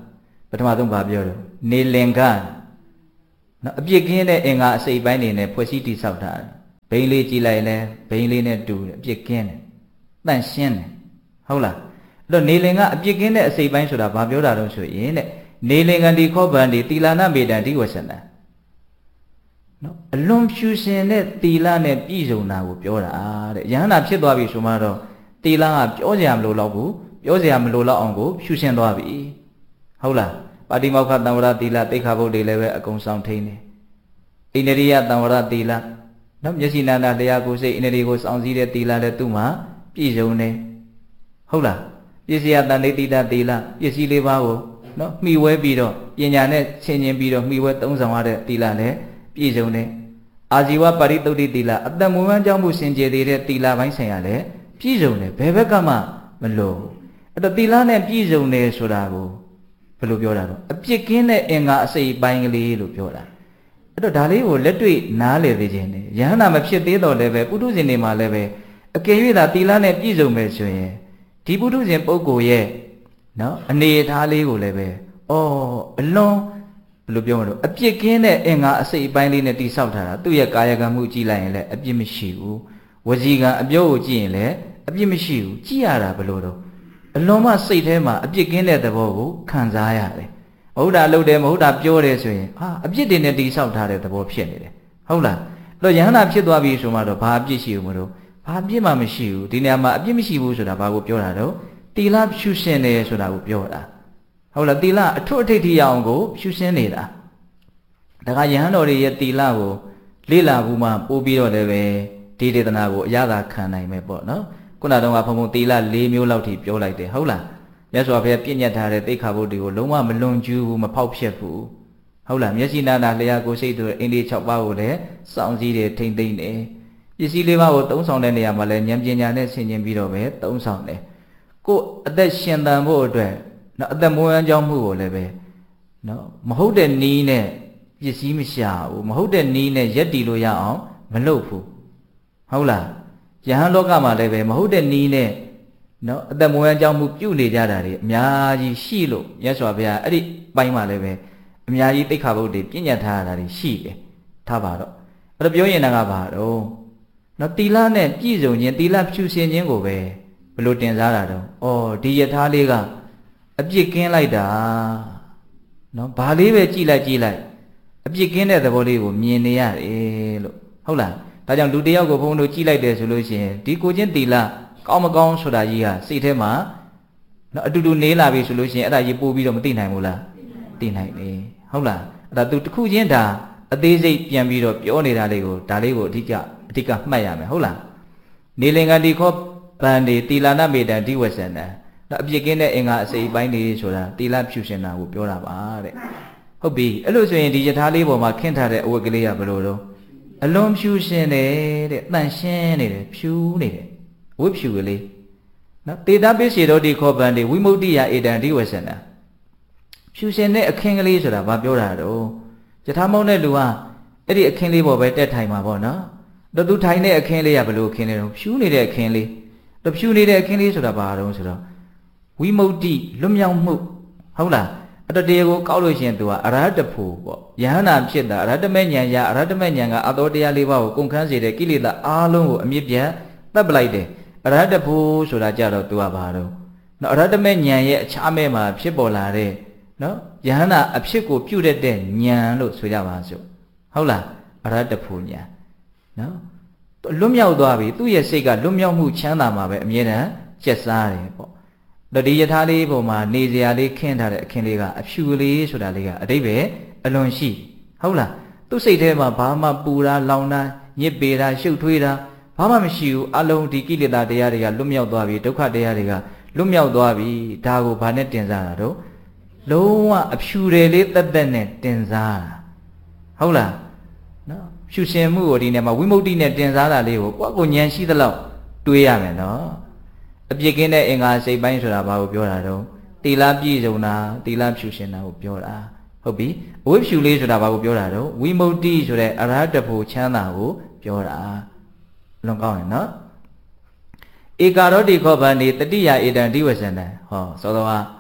ပထမဆုံးဘာပြောတော့နေလင်္ကာနော်အပြစ်ကင်းတဲ့အင်္ဂါအစိတ်ပိုင်းနေနဲ့ဖွဲ့စည်းတည်ဆောက်တာဘိန်းလေးကြည့်လိုက်လဲဘိန်းလေးနဲ့တူတယ်အပြစ်ကင်းတယ်တန့်ရှင်းတယ်ဟုတ်လားအဲ့တော့နေလင်္ကာအပြစ်ကင်းတဲ့အစိတ်ပိုင်းဆိုတာဘာပြောတာတော့ဆိုရင်တဲ့နေလင်္ကံဒီခောဗန္ဒီတီလာနမေတံဒီဝဆန္ဒနော်အလွန်ဖြူရှင်တဲ့တီလာနဲ့ပြည့်စုံတာကိုပြောတာတဲ့ယဟန္တာဖြစ်သွားပြီဆိုမှတော့တီလာကပြောစရာမလိုတော့ဘူးပြောစရာမလိုတော့အောင်ကိုဖြူရှင်သွားပြီဟုတ်လားပါတိမောက္ခတံဝရတီလာတိခါဘုတ်တွေလည်းပဲအကုန်ဆောင်ထိန်တယ်အိန္ဒိယတံဝရတီလာနော်မျက်စိနာနာလျာကိုစိတ်အိန္ဒိယကိုစောင့်စည်းတဲ့တီလာလည်းသူ့မှာပြည့်စုံတယ်ဟုတ်လားပစ္စယတန်တိတတီလာပစ္စည်းလေးပါးကိုနော်မှီဝဲပြီးတော့ပညာနဲ့ဆင်ခြင်ပြီးတော့မှီဝဲသုံးဆောင်ရတဲ့တီလာလည်းပြည့်စုံတယ်အာဇီဝပါရိသုတ်တိတီလာအတ္တမွေးဝမ်းကြောင်းမှုစင်ကြယ်သေးတဲ့တီလာပိုင်းဆိုင်ရာလည်းပြည့်စုံတယ်ဘယ်ဘက်ကမှမလို့အဲ့တော့တီလာနဲ့ပြည့်စုံတယ်ဆိုတာကိုဘယ်လိုပြောတာတော့အပြစ်ကင်းတဲ့အင်္ဂါအစိတ်ပိုင်းကလေးလို့ပြောတာအဲ့တော့ဒါလေးကိုလက်တွေ့နားလည်သိခြင်းနဲ့ယဟန္တာမဖြစ်သေးတော့လည်းပဲပုထုဇဉ်တွေမှာလည်းပဲအကယ်၍သာတီလာနဲ့ပြည့်စုံမယ်ဆိုရင်ဒီပုထုဇဉ်ပုဂ္ဂိုလ်ရဲ့နော်အနေအထားလေးကိုလည်းပဲအော်အလွန်ဘယ်လိုပြောမလို့အပြစ်ကင်းတဲ့အင်္ဂါအစိတ်အပိုင်းလေးနဲ့တိဆောက်ထားတာသူ့ရဲ့ကာယကံမှုကြည့်လိုက်ရင်လည်းအပြစ်မရှိဘူးဝစီကံအပြောကိုကြည့်ရင်လည်းအပြစ်မရှိဘူးကြည့်ရတာဘယ်လိုတော့အလွန်မှစိတ်ထဲမှာအပြစ်ကင်းတဲ့သဘောကိုခံစားရတယ်မဟုတ်တာလုပ်တယ်မဟုတ်တာပြောတယ်ဆိုရင်ဟာအပြစ်တွေနဲ့တိဆောက်ထားတဲ့သဘောဖြစ်နေတယ်ဟုတ်လားအဲ့တော့ယဟန္တာဖြစ်သွားပြီဆိုမှတော့ဘာအပြစ်ရှိဘူးမလို့ဘာအပြစ်မှမရှိဘူးဒီနေရာမှာအပြစ်မရှိဘူးဆိုတာဘာကိုပြောတာတော့တီလာဖြူရှင်တယ်ဆိုတာကိုပြောတာဟုတ်လားတီလာအထွတ်အထိပ်ထိရအောင်ကိုဖြူရှင်နေတာဒါကယဟန်တော်တွေရဲ့တီလာကိုလေ့လာဘူးမှပို့ပြီးတော့လည်းပဲဒီဒေသနာကိုအရသာခံနိုင်မယ်ပေါ့နော်ခုနကတော့ဘုံဘုံတီလာ၄မျိုးလောက်ထိပြောလိုက်တယ်ဟုတ်လားမြတ်စွာဘုရားပြည့်ညတ်ထားတဲ့သိက္ခာပုဒ်တွေကိုလုံးဝမလွန်ကျူးဘူးမဖောက်ဖျက်ဘူးဟုတ်လားမျက်စိနာနာလျှာကိုယ်စိတ်တို့အင်းလေး၆ပါးကိုလည်းစောင့်စည်းတယ်ထိမ့်သိမ့်တယ်ပစ္စည်းလေးပါးကိုသုံးဆောင်တဲ့နေရာမှာလည်းဉာဏ်ပညာနဲ့ဆင်ခြင်ပြီးတော့ပဲသုံးဆောင်တယ်ကိုယ်အသက်ရှင်သန်ဖို့အတွက်နော်အသက်မွေးဝမ်းကြောင်းမှုကိုလည်းပဲနော်မဟုတ်တဲ့နီးနဲ့ပစ္စည်းမရှာဘူးမဟုတ်တဲ့နီးနဲ့ရက်တီလို့ရအောင်မလုပ်ဘူးဟုတ်လားယဟန်လောကမှာလည်းပဲမဟုတ်တဲ့နီးနဲ့နော်အသက်မွေးဝမ်းကြောင်းမှုပြုနေကြတာတွေအများကြီးရှိလို့မြတ်စွာဘုရားအဲ့ဒီပိုင်းမှာလည်းပဲအများကြီးသိက္ခာပုဒ်တွေပြည့်ညတ်ထားရတာတွေရှိတယ်ထားပါတော့အဲ့တော့ပြောရင်ကဘာတော့နော်တီလာနဲ့ပြည့်စုံခြင်းတီလာဖြူစင်ခြင်းကိုပဲဘယ်လိုတင်စားတာတော့ဩဒီယထာလေးကအပြစ်ကင်းလိုက်တာနော်ဘာလေးပဲကြည်လိုက်ကြည်လိုက်အပြစ်ကင်းတဲ့သဘောလေးကိုမြင်နေရတယ်လို့ဟုတ်လားဒါကြောင့်လူတယောက်ကိုဘုန်းတို့ကြည်လိုက်တယ်ဆိုလို့ရှိရင်ဒီကိုချင်းတီလာကောင်းမကောင်းဆိုတာကြီးဟာစိတ်ထဲမှာနော်အတူတူနေလာပြီဆိုလို့ရှိရင်အဲ့ဒါကြီးပို့ပြီးတော့မသိနိုင်ဘူးလားသိနိုင်တယ်ဟုတ်လားအဲ့ဒါသူတစ်ခုချင်းဒါအသေးစိတ်ပြန်ပြီးတော့ပြောနေတာလေးကိုဒါလေးကိုအဓိကအဓိကမှတ်ရမယ်ဟုတ်လားနေလင်္ကတိခောဗန္ဒီတီလာနမေတံဒီဝဆန္ဒနော်အပြစ်ကင်းတဲ့အင်္ဂါအစိတ်ပိုင်းလေးဆိုတာတီလာဖြူရှင်တာကိုပြောတာပါတဲ့ဟုတ်ပြီအဲ့လိုဆိုရင်ဒီယထာလေးပေါ်မှာခင်းထားတဲ့အဝတ်ကလေးကဘယ်လိုတော့အလွန်ဖြူရှင်တယ်တဲ့တန်ရှင်းနေတယ်ဖြူနေတယ်ဝတ်ဖြူကလေးနော်တေတာပိစေတော်ဒီခောဗန္ဒီဝိမု ക്തി ယဧတံဒီဝဆန္ဒဖြူရှင်တဲ့အခင်းကလေးဆိုတာဘာပြောတာတော့ယထာမောင်းတဲ့လူကအဲ့ဒီအခင်းလေးပေါ်ပဲတက်ထိုင်မှာပေါ့နော်တော့သူထိုင်တဲ့အခင်းလေးကဘယ်လိုအခင်းလေးတော့ဖြူနေတဲ့အခင်းလေးတော့ဖြူနေတဲ့အခင်းလေးဆိုတာဘာတော့ဆိုတော့ဝိမု ക്തി လွတ်မြောက်မှုဟုတ်လားအဲ့တော့တရားကိုကောက်လို့ရှိရင်သူကအရဟတဖို့ပေါ့ယဟန္တာဖြစ်တာအရဟတမေဉာဏ်ရအရဟတမေဉာဏ်ကအသောတရားလေးပါးကိုကုန်ခန်းစေတဲ့ကိလေသာအားလုံးကိုအမြင့်ပြတ်တတ်ပလိုက်တယ်အရဟတဖို့ဆိုတာကြတော့သူကဘာတော့နော်အရဟတမေဉာဏ်ရဲ့အခြားမဲ့မှာဖြစ်ပေါ်လာတဲ့နော်ယဟန္တာအဖြစ်ကိုပြုတ်တဲ့ဉာဏ်လို့ဆိုကြပါစို့ဟုတ်လားအရဟတဖို့ဉာဏ်နော်လွတ်မြောက်သွားပြီသူ့ရဲ့စိတ်ကလွတ်မြောက်မှုချမ်းသာမှာပဲအမြဲတမ်းကျက်စားတယ်ပေါ့တော့ဒီယထာလေးပုံမှာနေစရာလေးခင်းထားတဲ့အခင်းလေးကအဖြူလေးဆိုတာလေးကအတိတ်ပဲအလွန်ရှိဟုတ်လားသူ့စိတ်ထဲမှာဘာမှပူတာလောင်တာညစ်ပေတာရှုပ်ထွေးတာဘာမှမရှိဘူးအလုံးဒီကိလေသာတရားတွေကလွတ်မြောက်သွားပြီဒုက္ခတရားတွေကလွတ်မြောက်သွားပြီဒါကိုဘာနဲ့တင်စားတာတော့လုံးဝအဖြူတယ်လေးတက်တက်နဲ့တင်စားတာဟုတ်လားနော်ဖြူရှင်မှုကိုဒီနေ့မှာဝိမု ക്തി နဲ့တင်စားတာလေးကိုကိုယ့်ကိုဉာဏ်ရှိသလောက်တွေးရမယ်နော်အပြစ်ကင်းတဲ့အင်္ဂါစိတ်ပိုင်းဆိုတာဘာကိုပြောတာတော့တီလာပြည့်စုံတာတီလာဖြူရှင်တာကိုပြောတာဟုတ်ပြီအဝိဖြူလေးဆိုတာဘာကိုပြောတာတော့ဝိမု ക്തി ဆိုတဲ့အရဟတဖို့ချမ်းသာကိုပြောတာလွန်ကောင်းရင်နော်ဧကာရောတိခောဗန္ဒီတတိယဧတံဒီဝဆန္ဒဟောသောတော်က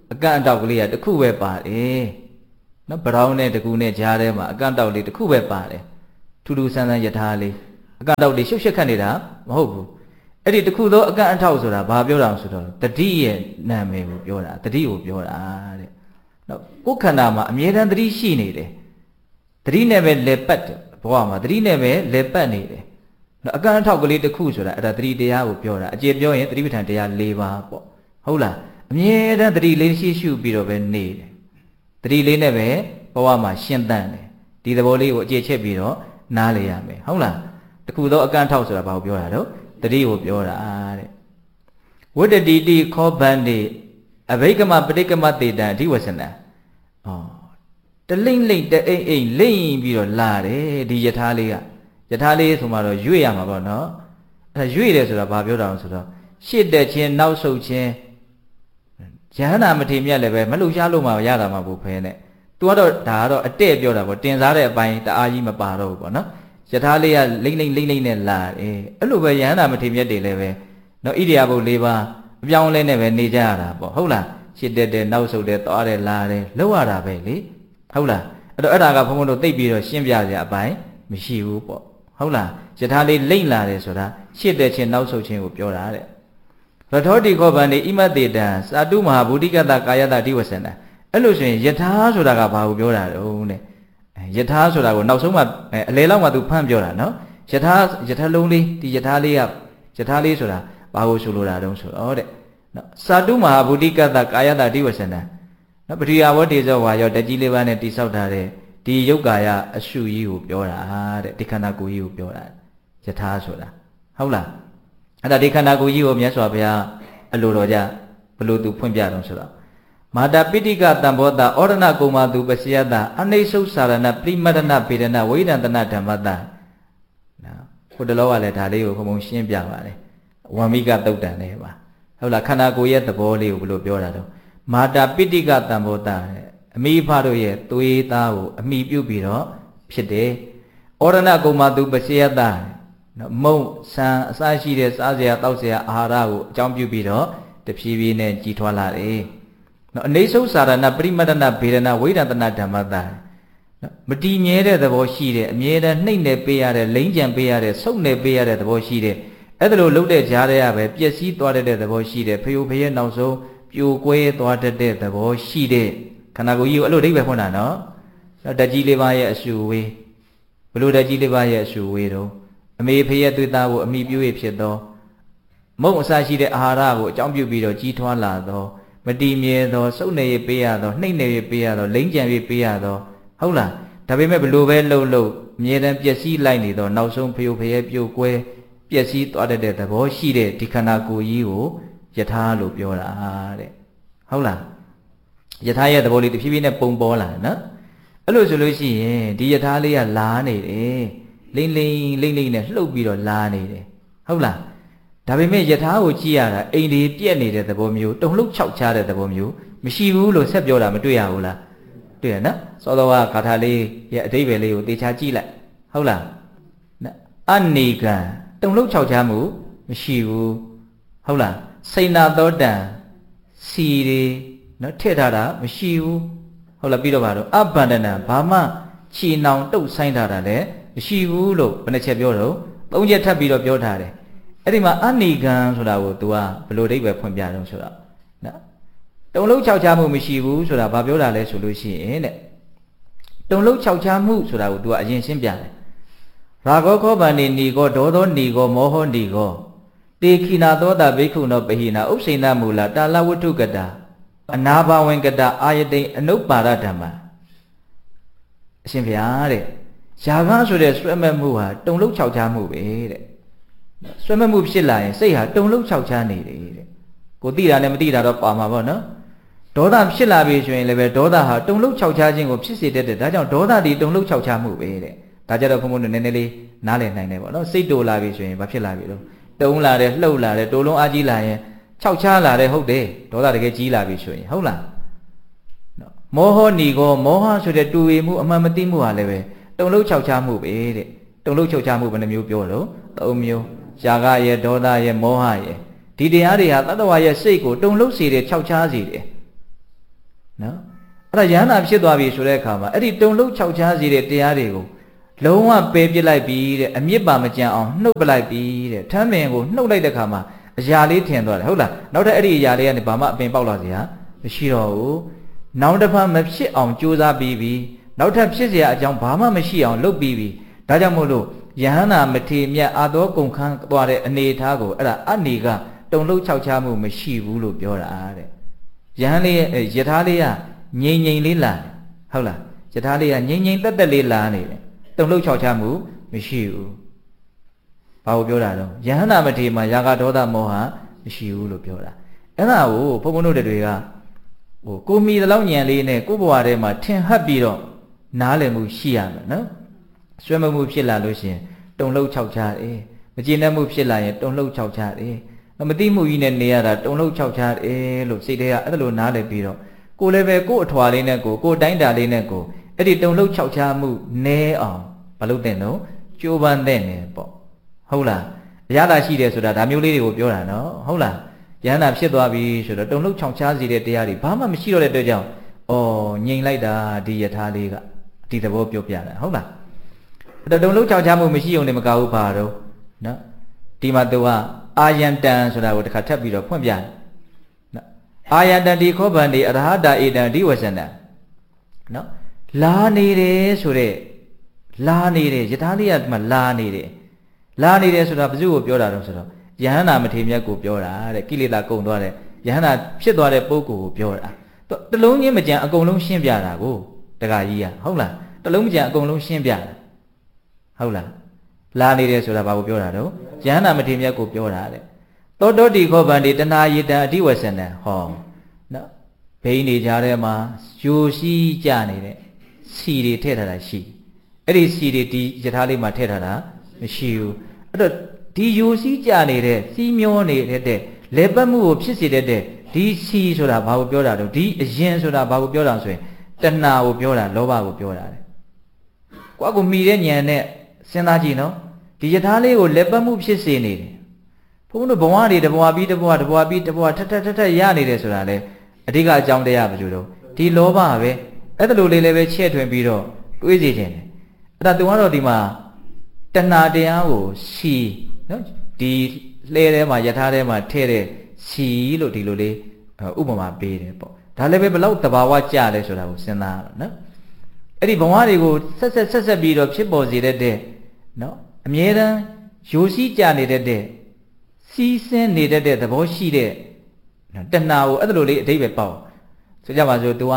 အကန့်အတောက်ကလေးကတစ်ခုပဲပါတယ်နော်ဘရောင်းနဲ့တကူနဲ့ကြားထဲမှာအကန့်အတောက်လေးတစ်ခုပဲပါတယ်ထူးထူးဆန်းဆန်းယထာလေးအကန့်အတောက်လေးရှုပ်ရှက်ခတ်နေတာမဟုတ်ဘူးအဲ့ဒီတစ်ခုသောအကန့်အတောက်ဆိုတာဘာပြောတာဆိုတော့တတိရဲ့နာမည်ကိုပြောတာတတိကိုပြောတာတဲ့နော်ကိုယ်ခန္ဓာမှာအမြဲတမ်းတတိရှိနေတယ်တတိနဲ့ပဲလေပတ်တယ်ဘဝမှာတတိနဲ့ပဲလေပတ်နေတယ်နော်အကန့်အတောက်ကလေးတစ်ခုဆိုတာအဲ့ဒါတတိတရားကိုပြောတာအကျေပြောရင်တတိပဋ္ဌာန်တရား၄ပါးပေါ့ဟုတ်လားအမြဲတမ်းတတိလေးရှိရှုပြီးတော့ပဲနေတယ်တတိလေးနဲ့ပဲဘဝမှာရှင်းတတ်တယ်ဒီသဘောလေးကိုအကျေချက်ပြီးတော့နားလေရမယ်ဟုတ်လားတခုသောအကန့်အတောက်ဆိုတာဘာကိုပြောတာတော့တတိကိုပြောတာတဲ့ဝတ္တတိတိခောဗန္တိအဘိကမပဋိကမတေတံအဓိဝဆနံဩတလိမ့်လိမ့်တအိမ်အိမ်လိမ့်ပြီးတော့လာတယ်ဒီယထာလေးကယထာလေးဆိုမှတော့ရွေ့ရမှာပေါ့နော်အဲရွေ့တယ်ဆိုတာဘာပြောတာလဲဆိုတော့ရှစ်တက်ချင်းနောက်ဆုတ်ချင်းယဟနာမထေမြတ်လည်းပဲမလှူရှားလို့မှရတာမှဘူးဖဲနဲ့သူကတော့ဒါကတော့အတဲ့ပြောတာပေါ့တင်စားတဲ့အပိုင်းတအားကြီးမပါတော့ဘူးပေါ့နော်ယထာလေးကလိမ့်လိမ့်လိမ့်လိမ့်နဲ့လာတယ်အဲ့လိုပဲယဟနာမထေမြတ်တွေလည်းပဲနော်ဣရိယာပုတ်၄ပါးအပြောင်းလဲနဲ့ပဲနေကြရတာပေါ့ဟုတ်လားရှစ်တက်တဲ့နောက်ဆုတ်တဲ့သွားတယ်လာတယ်လောက်ရတာပဲလေဟုတ်လားအဲ့တော့အဲ့ဒါကဘုန်းဘုန်းတို့သိပြီးတော့ရှင်းပြကြအပိုင်းမရှိဘူးပေါ့ဟုတ်လားယထာလေးလိမ့်လာတယ်ဆိုတာရှစ်တက်ချင်းနောက်ဆုတ်ချင်းကိုပြောတာတဲ့ရထောတိခောဗန္တိဣမတေတံသာတုမဟာဗုဒ္ဓိကတကာယတဒီဝဆန္ဒအဲ့လိုဆိုရင်ယထာဆိုတာကဘာကိုပြောတာတုံးတဲ့ယထာဆိုတာကိုနောက်ဆုံးမှအလေလောက်မှသူဖမ်းပြောတာနော်ယထာယထာလုံးလေးဒီယထာလေးကယထာလေးဆိုတာဘာကိုဆိုလိုတာတုံးဆိုတော့တဲ့နော်သာတုမဟာဗုဒ္ဓိကတကာယတဒီဝဆန္ဒနော်ပရိယာဝတေဇောဝါယောတကြီးလေးပါးနဲ့တိဆောက်ထားတဲ့ဒီယုတ်ကာယအရှုကြီးကိုပြောတာတဲ့ဒီခန္ဓာကိုယ်ကြီးကိုပြောတာယထာဆိုတာဟုတ်လားအဲ့ဒါဒီခန္ဓာကိုယ်ကြီးကိုမြတ်စွာဘုရားအလိုတော်ကြဘလို့သူဖွင့်ပြတော့ဆိုတော့မာတာပိဋိကတံဘောတာဩရဏကုမာသူပစီယတအနိသုစာရဏပရိမတ္တနဗေဒနာဝိဒန္တနာဓမ္မတနော်ဟိုတလောကလည်းဒါလေးကိုဘုံဘုံရှင်းပြပါတယ်ဝံမိကတုတ်တန်လေးပါဟုတ်လားခန္ဓာကိုယ်ရဲ့သဘောလေးကိုဘလို့ပြောတာတော့မာတာပိဋိကတံဘောတာအမိဖတို့ရဲ့သွေးသားကိုအမိပြုတ်ပြီးတော့ဖြစ်တယ်ဩရဏကုမာသူပစီယတနော်မုံဆံအစရှိတဲ့စားစရာတောက်စရာအာဟာရကိုအကြောင်းပြုပြီးတော့တဖြည်းဖြည်းနဲ့ကြီးထွားလာတယ်နော်အနေဆုပ်စာရဏပရိမတ္တနာဗေဒနာဝိဒန္တနာဓမ္မတာနော်မတည်မြဲတဲ့သဘောရှိတဲ့အမြဲတမ်းနှိမ့်နေပေးရတဲ့လိမ့်ကြံပေးရတဲ့ဆုပ်နေပေးရတဲ့သဘောရှိတဲ့အဲ့ဒါလိုလှုပ်တဲ့ကြားထဲကပဲပျက်စီးသွားတဲ့သဘောရှိတဲ့ဖယိုဖယဲနောက်ဆုံးပြိုကွဲသွားတဲ့သဘောရှိတဲ့ခန္ဓာကိုယ်ကြီးကိုအဲ့လိုအဓိပ္ပာယ်ဖွင့်တာနော်ဓာတ်ကြီးလေးပါးရဲ့အရှုဝေးဘလို့ဓာတ်ကြီးလေးပါးရဲ့အရှုဝေးတော့အမေဖေရဲ့သွေးသားကိုအမိပြု၍ဖြစ်သောမုံအစရှိတဲ့အာဟာရကိုအကြောင်းပြုပြီးတော့ကြီးထွားလာသောမတည်မြဲသောစုပ်နေရပေးရသောနှိမ့်နေရပေးရသောလိမ့်ကြံရပေးရသောဟုတ်လားဒါပေမဲ့ဘလို့ပဲလှုပ်လှုပ်အမြဲတမ်းပျက်စီးလိုက်နေသောနောက်ဆုံးဖယိုဖယဲပြိုကွဲပျက်စီးသွားတဲ့သဘောရှိတဲ့ဒီခန္ဓာကိုယ်ကြီးကိုယထာလို့ပြောတာတဲ့ဟုတ်လားယထာရဲ့သဘောလေးတစ်ဖြည်းဖြည်းနဲ့ပုံပေါ်လာတယ်နော်အဲ့လိုဆိုလို့ရှိရင်ဒီယထာလေးကလာနေတယ်လိမ့်လိမ့်လိမ့်လိမ့်နဲ့လှုပ်ပြီးတော့လာနေတယ်ဟုတ်လားဒါပေမဲ့ယထာကိုကြည့်ရတာအိမ်ဒီပြက်နေတဲ့သဘောမျိုးတုံလှုပ်ခြောက်ချတဲ့သဘောမျိုးမရှိဘူးလို့ဆက်ပြောတာမတွေ့ရဘူးလားတွေ့ရနော်စောစောကဂါထာလေးရဲ့အဓိပ္ပာယ်လေးကိုသေချာကြည့်လိုက်ဟုတ်လားအနေကံတုံလှုပ်ခြောက်ချမှုမရှိဘူးဟုတ်လားစိဏသောတံစီတွေနော်ထည့်ထားတာမရှိဘူးဟုတ်လားပြီးတော့ပါတော့အဗန္ဒနာဘာမှချီနှောင်တုတ်ဆိုင်ထားတာလည်းမရှိဘူးလို့ဘယ်နှချက်ပြောတော့သုံးချက်ထပ်ပြီးတော့ပြောထားတယ်အဲ့ဒီမှာအနိကံဆိုတာကို तू ကဘယ်လိုအဓိပ္ပာယ်ဖွင့်ပြတော့ဆိုတော့နော်တုံလုံးခြောက်ချမှုမရှိဘူးဆိုတာဘာပြောတာလဲဆိုလို့ရှိရင်တဲ့တုံလုံးခြောက်ချမှုဆိုတာကို तू ကအရင်ရှင်းပြတယ်ရာဂောခောဗန္တိနီကောဒေါသောနီကောမောဟောနီကောတေခိနာသောတာဘိက္ခုနောပဟိနာဥပ္စိဏမူလတာလဝတ္ထုကတာအနာဘဝင်ကတာအာယတိအနုပ္ပါဒဓမ္မအရှင်ဘုရားတဲ့ယာကဆိုတဲ့ဆွဲမဲ့မှုဟာတုံလုံးခြောက်ချမှုပဲတဲ့ဆွဲမဲ့မှုဖြစ်လာရင်စိတ်ဟာတုံလုံးခြောက်ချနေတယ်တဲ့ကိုသိတာနဲ့မသိတာတော့ပါမှာပေါ့နော်ဒေါသဖြစ်လာပြီဆိုရင်လည်းပဲဒေါသဟာတုံလုံးခြောက်ချခြင်းကိုဖြစ်စေတတ်တယ်ဒါကြောင့်ဒေါသဒီတုံလုံးခြောက်ချမှုပဲတဲ့ဒါကြတော့ဘုံဘုံနည်းနည်းလေးနားလည်နိုင်တယ်ပေါ့နော်စိတ်တိုလာပြီဆိုရင်ဘာဖြစ်လာပြီလို့တုံလာတယ်လှုပ်လာတယ်တိုးလုံးအားကြီးလာရင်ခြောက်ချလာတယ်ဟုတ်တယ်ဒေါသတကယ်ကြီးလာပြီဆိုရင်ဟုတ်လားမောဟနီကောမောဟဆိုတဲ့တူဝေမှုအမှန်မသိမှုဟာလည်းပဲတုံလုံးခြောက်ချမှုပဲတဲ့တုံလုံးခြောက်ချမှုဘယ်နှမျိုးပြောလို့သုံးမျိုးရှားကရဲ့ဒေါသရဲ့မောဟရဲ့ဒီတရားတွေဟာတတ္တဝါရဲ့စိတ်ကိုတုံလုံးစေတယ်ခြောက်ချစေတယ်နော်အဲ့ဒါယဟန္တာဖြစ်သွားပြီဆိုတဲ့အခါမှာအဲ့ဒီတုံလုံးခြောက်ခြားစေတဲ့တရားတွေကိုလုံးဝပယ်ပစ်လိုက်ပြီတဲ့အမြစ်ပါမကြံအောင်နှုတ်ပလိုက်ပြီတဲ့ထမ်းပင်ကိုနှုတ်လိုက်တဲ့အခါမှာအရာလေးထင်သွားတယ်ဟုတ်လားနောက်ထပ်အဲ့ဒီအရာလေးကနေဘာမှအပင်ပေါက်လာစရာမရှိတော့ဘူးနောက်တစ်ဖက်မဖြစ်အောင်ကြိုးစားပြီးပြီနောက်ထပ်ဖြစ်เสียအကြောင်းဘာမှမရှိအောင်လုပ်ပြီးပြီဒါကြောင့်မို့လို့ယဟန္တာမထေမြတ်အာသောကုန်ခန်းသွားတဲ့အနေထားကိုအဲ့ဒါအနေကတုံလုံးခြောက်ခြားမှုမရှိဘူးလို့ပြောတာတဲ့ယဟန်လေးယထာလေးကငြိမ်ငြိမ်လေးလာဟုတ်လားယထာလေးကငြိမ်ငြိမ်တက်တက်လေးလာနေတယ်တုံလုံးခြောက်ခြားမှုမရှိဘူးဘာကိုပြောတာတော့ယဟန္တာမထေမှာယာကဒေါသမောဟမရှိဘူးလို့ပြောတာအဲ့ဒါကိုဘုန်းဘုန်းတို့တွေကဟိုကိုမီတလောက်ညံလေးနဲ့ကိုဘဝထဲမှာထင်ဟပ်ပြီးတော့နားလည်မှုရှိရမယ်နော်ဆွဲမမှုဖြစ်လာလို့ရှိရင်တုံလုံးခြောက်ခြားတယ်မကျေနပ်မှုဖြစ်လာရင်တုံလုံးခြောက်ခြားတယ်မသိမှုကြီးနဲ့နေရတာတုံလုံးခြောက်ခြားတယ်လို့စိတ်ထဲကအဲ့လိုနားလည်ပြီးတော့ကိုလည်းပဲကို့အထွာလေးနဲ့ကိုကိုတိုင်းတာလေးနဲ့ကိုအဲ့ဒီတုံလုံးခြောက်ခြားမှုနဲအောင်မလုပ်တဲ့နော်ကြိုးပမ်းတဲ့နေပေါ့ဟုတ်လားအရသာရှိတယ်ဆိုတာဒါမျိုးလေးတွေကိုပြောတာနော်ဟုတ်လားယဟန္တာဖြစ်သွားပြီဆိုတော့တုံလုံးခြောက်ခြားစေတဲ့တရားတွေဘာမှမရှိတော့တဲ့အတွက်ကြောင့်ဩငြိမ်လိုက်တာဒီယထာလေးကဒီသဘောပြောပြတာဟုတ်လားအဲ့တော့တုံလုံးခြောက်ခြားမှုမရှိုံနဲ့မကဘူးပါတော့နော်ဒီမှာသူကအာယံတံဆိုတာကိုတစ်ခါထပ်ပြီးတော့ဖွင့်ပြတယ်နော်အာယံတံဒီခောဗန္တိအရဟတာဧတံဒီဝဇ္ဇနံနော်လာနေတယ်ဆိုတဲ့လာနေတယ်ယထာလေးကဒီမှာလာနေတယ်လာနေတယ်ဆိုတာဘယ်သူကိုပြောတာတော့ဆိုတော့ယဟန္တာမထေမြတ်ကိုပြောတာတဲ့ကိလေသာကုန်သွားတဲ့ယဟန္တာဖြစ်သွားတဲ့ပုဂ္ဂိုလ်ကိုပြောတာတလုံးချင်းမကြံအကုန်လုံးရှင်းပြတာကိုတခါကြီးကဟုတ်လားတလုံးမကြံအကုန်လုံးရှင်းပြတာဟုတ်လားလာနေတယ်ဆိုတာဘာကိုပြောတာတော့ယဟန္တာမထေမြတ်ကိုပြောတာတဲ့သောတောတိခောဗန္တိတဏှာယေတံအဓိဝဆနံဟောနော်ဘိန်းနေကြတဲ့မှာယူရှိကြနေတဲ့စီတွေထည့်ထားတာရှိအဲ့ဒီစီတွေဒီယထာလေးမှာထည့်ထားတာမရှိဘူးအဲ့တော့ဒီယူရှိကြနေတဲ့စီးမျောနေတဲ့လေပတ်မှုကိုဖြစ်စေတဲ့ဒီစီဆိုတာဘာကိုပြောတာတော့ဒီအရင်ဆိုတာဘာကိုပြောတာဆိုရင်တဏှာကိုပြောတာလောဘကိုပြောတာတဲ့ကိုယ့်ကိုမိတဲ့ဉာဏ်နဲ့စဉ်းစားကြည့်နော်ဒီယထာလေးကိုလက်ပတ်မှုဖြစ်စေနေတယ်ဘုန်းတို့ဘဝတွေတဘဝပြီးတဘဝတဘဝပြီးတဘဝထက်ထက်ထက်ထက်ရနေတယ်ဆိုတာလေအဓိကအကြောင်းတရားပဲလို့တော့ဒီလောဘပဲအဲ့ဒါလိုလေးလည်းပဲချဲ့ထွင်ပြီးတော့တွေးစီခြင်းတယ်အဲ့ဒါသူကတော့ဒီမှာတဏှာတရားကိုစီနော်ဒီလှဲထဲမှာယထာထဲမှာထည့်တဲ့စီလို့ဒီလိုလေးဥပမာပေးတယ်ပေါ့ဒါလည်းပဲဘလောက်တဘာဝကြလဲဆိုတာကိုစဉ်းစားရအောင်နော်အဲ့ဒီဘဝတွေကိုဆက်ဆက်ဆက်ဆက်ပြီးတော့ဖြစ်ပေါ်စေတဲ့နော်အမြဲတမ်းရိုးစည်းကြနေတဲ့တဲ့စီးဆင်းနေတဲ့တဲ့သဘောရှိတဲ့တဏှာကိုအဲ့လိုလေးအဓိပ္ပာယ်ပေါက်ဆိုကြပါစို့ तू က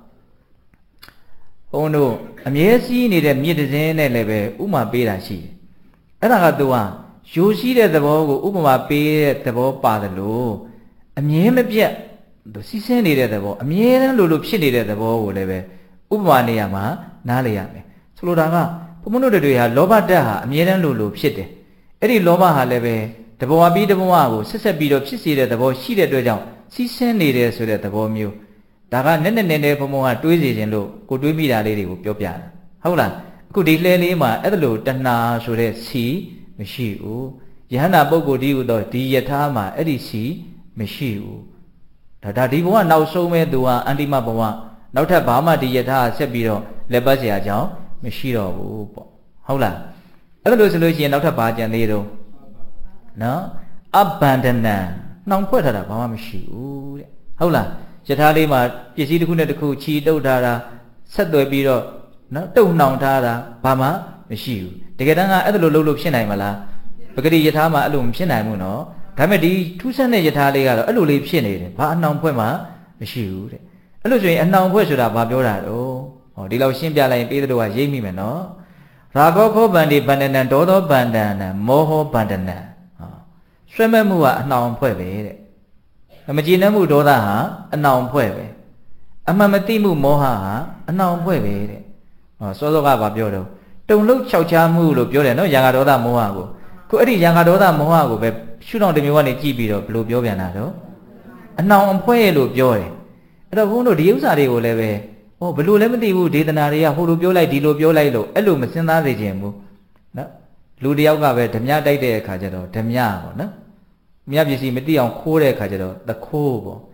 ဘုန်းတို့အမြဲစီးနေတဲ့မြစ်တစ်စင်းနဲ့လည်းပဲဥမာပေးတာရှိတယ်အဲ့ဒါက तू ကရိုးရှိတဲ့သဘောကိုဥပမာပေးတဲ့သဘောပါတယ်လို့အမြဲမပြတ်စီးဆင်းနေတဲ့သဘောအမြဲတမ်းလိုလိုဖြစ်နေတဲ့သဘောကိုလည်းပဲဥပမာနေရာမှာနားလည်ရမယ်ဆိုလိုတာကဘုန်းတို့တွေဟာလောဘတက်ဟာအမြဲတမ်းလိုလိုဖြစ်တယ်အဲ့ဒီလောဘဟာလည်းပဲတဘဝပြီးတဘဝကိုဆက်ဆက်ပြီးတော့ဖြစ်စေတဲ့သဘောရှိတဲ့အတွက်ကြောင့်စီးဆင်းနေတယ်ဆိုတဲ့သဘောမျိုးဒါကနဲ့နဲ့နဲ့နဲ့ဘုံဘုံကတွေးစီခြင်းလို့ကိုတွေးမိတာလေးတွေကိုပြောပြတာဟုတ်လားအခုဒီလှဲလေးမှာအဲ့ဒါလိုတဏှာဆိုတဲ့စီမရှိဘူးယဟန္တာပုဂ္ဂိုလ်ဒီဟူသောဒီယထာမှာအဲ့ဒီစီမရှိဘူးဒါဒါဒီဘဝနောက်ဆုံးမဲ့သူကအန္တိမဘဝနောက်ထပ်ဘာမှဒီယထာဆက်ပြီးတော့လက်ပတ်เสียအောင်မရှိတော့ဘူးပေါ့ဟုတ်လားအဲ့ဒါလို့ဆိုလို့ရှိရင်နောက်ထပ်ဘာကြံသေးတော့နော်အဘန္ဒနံနှောင်ဖွဲ့ထားတာဘာမှမရှိဘူးတဲ့ဟုတ်လားယထာလေးမှာပစ္စည်းတစ်ခုနဲ့တစ်ခုချီတုပ်ထားတာဆက်သွယ်ပြီးတော့နော်တုပ်နှောင်ထားတာဘာမှမရှိဘူးတကယ်တမ်းကအဲ့ဒါလိုလုပ်လို့ဖြစ်နိုင်မလားပဂတိယထာမှာအဲ့လိုမဖြစ်နိုင်ဘူးနော်ဒါပေမဲ့ဒီထူးဆန်းတဲ့ယထာလေးကတော့အဲ့လိုလေးဖြစ်နေတယ်ဘာအနှောင်ဖွဲ့မှမရှိဘူးတဲ့အဲ့လိုဆိုရင်အနှောင်ဖွဲ့ဆိုတာဘာပြောတာတော့ဟောဒီလောက်ရှင်းပြလိုက်ရင်ပေးတဲ့တို့ကရိပ်မိမယ်နော်ရာဂောခောဗန္တိဗန္ဒနံဒေါသောဗန္ဒနံမောဟောဗန္ဒနံဆွဲမဲ့မှုကအနှောင်ဖွဲ့ပဲတဲ့မကြည်နှံ့မှုဒေါသဟာအနှောင်ဖွဲ့ပဲအမှန်မသိမှုမောဟဟာအနှောင်ဖွဲ့ပဲတဲ့ဟောစောစောကဘာပြောတော့တုံလုံးခြောက်ခြားမှုလို့ပြောတယ်နော်ရာဂဒေါသမောဟကိုခုအဲ့ဒီရာဂဒေါသမောဟကိုပဲရှုထောင့်တစ်မျိုးကနေကြည့်ပြီးတော့ဘယ်လိုပြောပြန်တာတော့အနှောင်အဖွဲလို့ပြောတယ်အဲ့တော့ဘုန်းတို့ဒီဥစ္စာတွေကိုလည်းပဲဟောဘယ်လိုလဲမသိဘူးဒေသနာတွေကဟိုလိုပြောလိုက်ဒီလိုပြောလိုက်လို့အဲ့လိုမစဉ်းစားစေချင်ဘူးနော်လူတယောက်ကပဲဓမြတိုက်တဲ့အခါကျတော့ဓမြပေါ့နော်မြတ်ပစ္စည်းမသိအောင်ခိုးတဲ့အခါကျတော့သခိုးပေါ့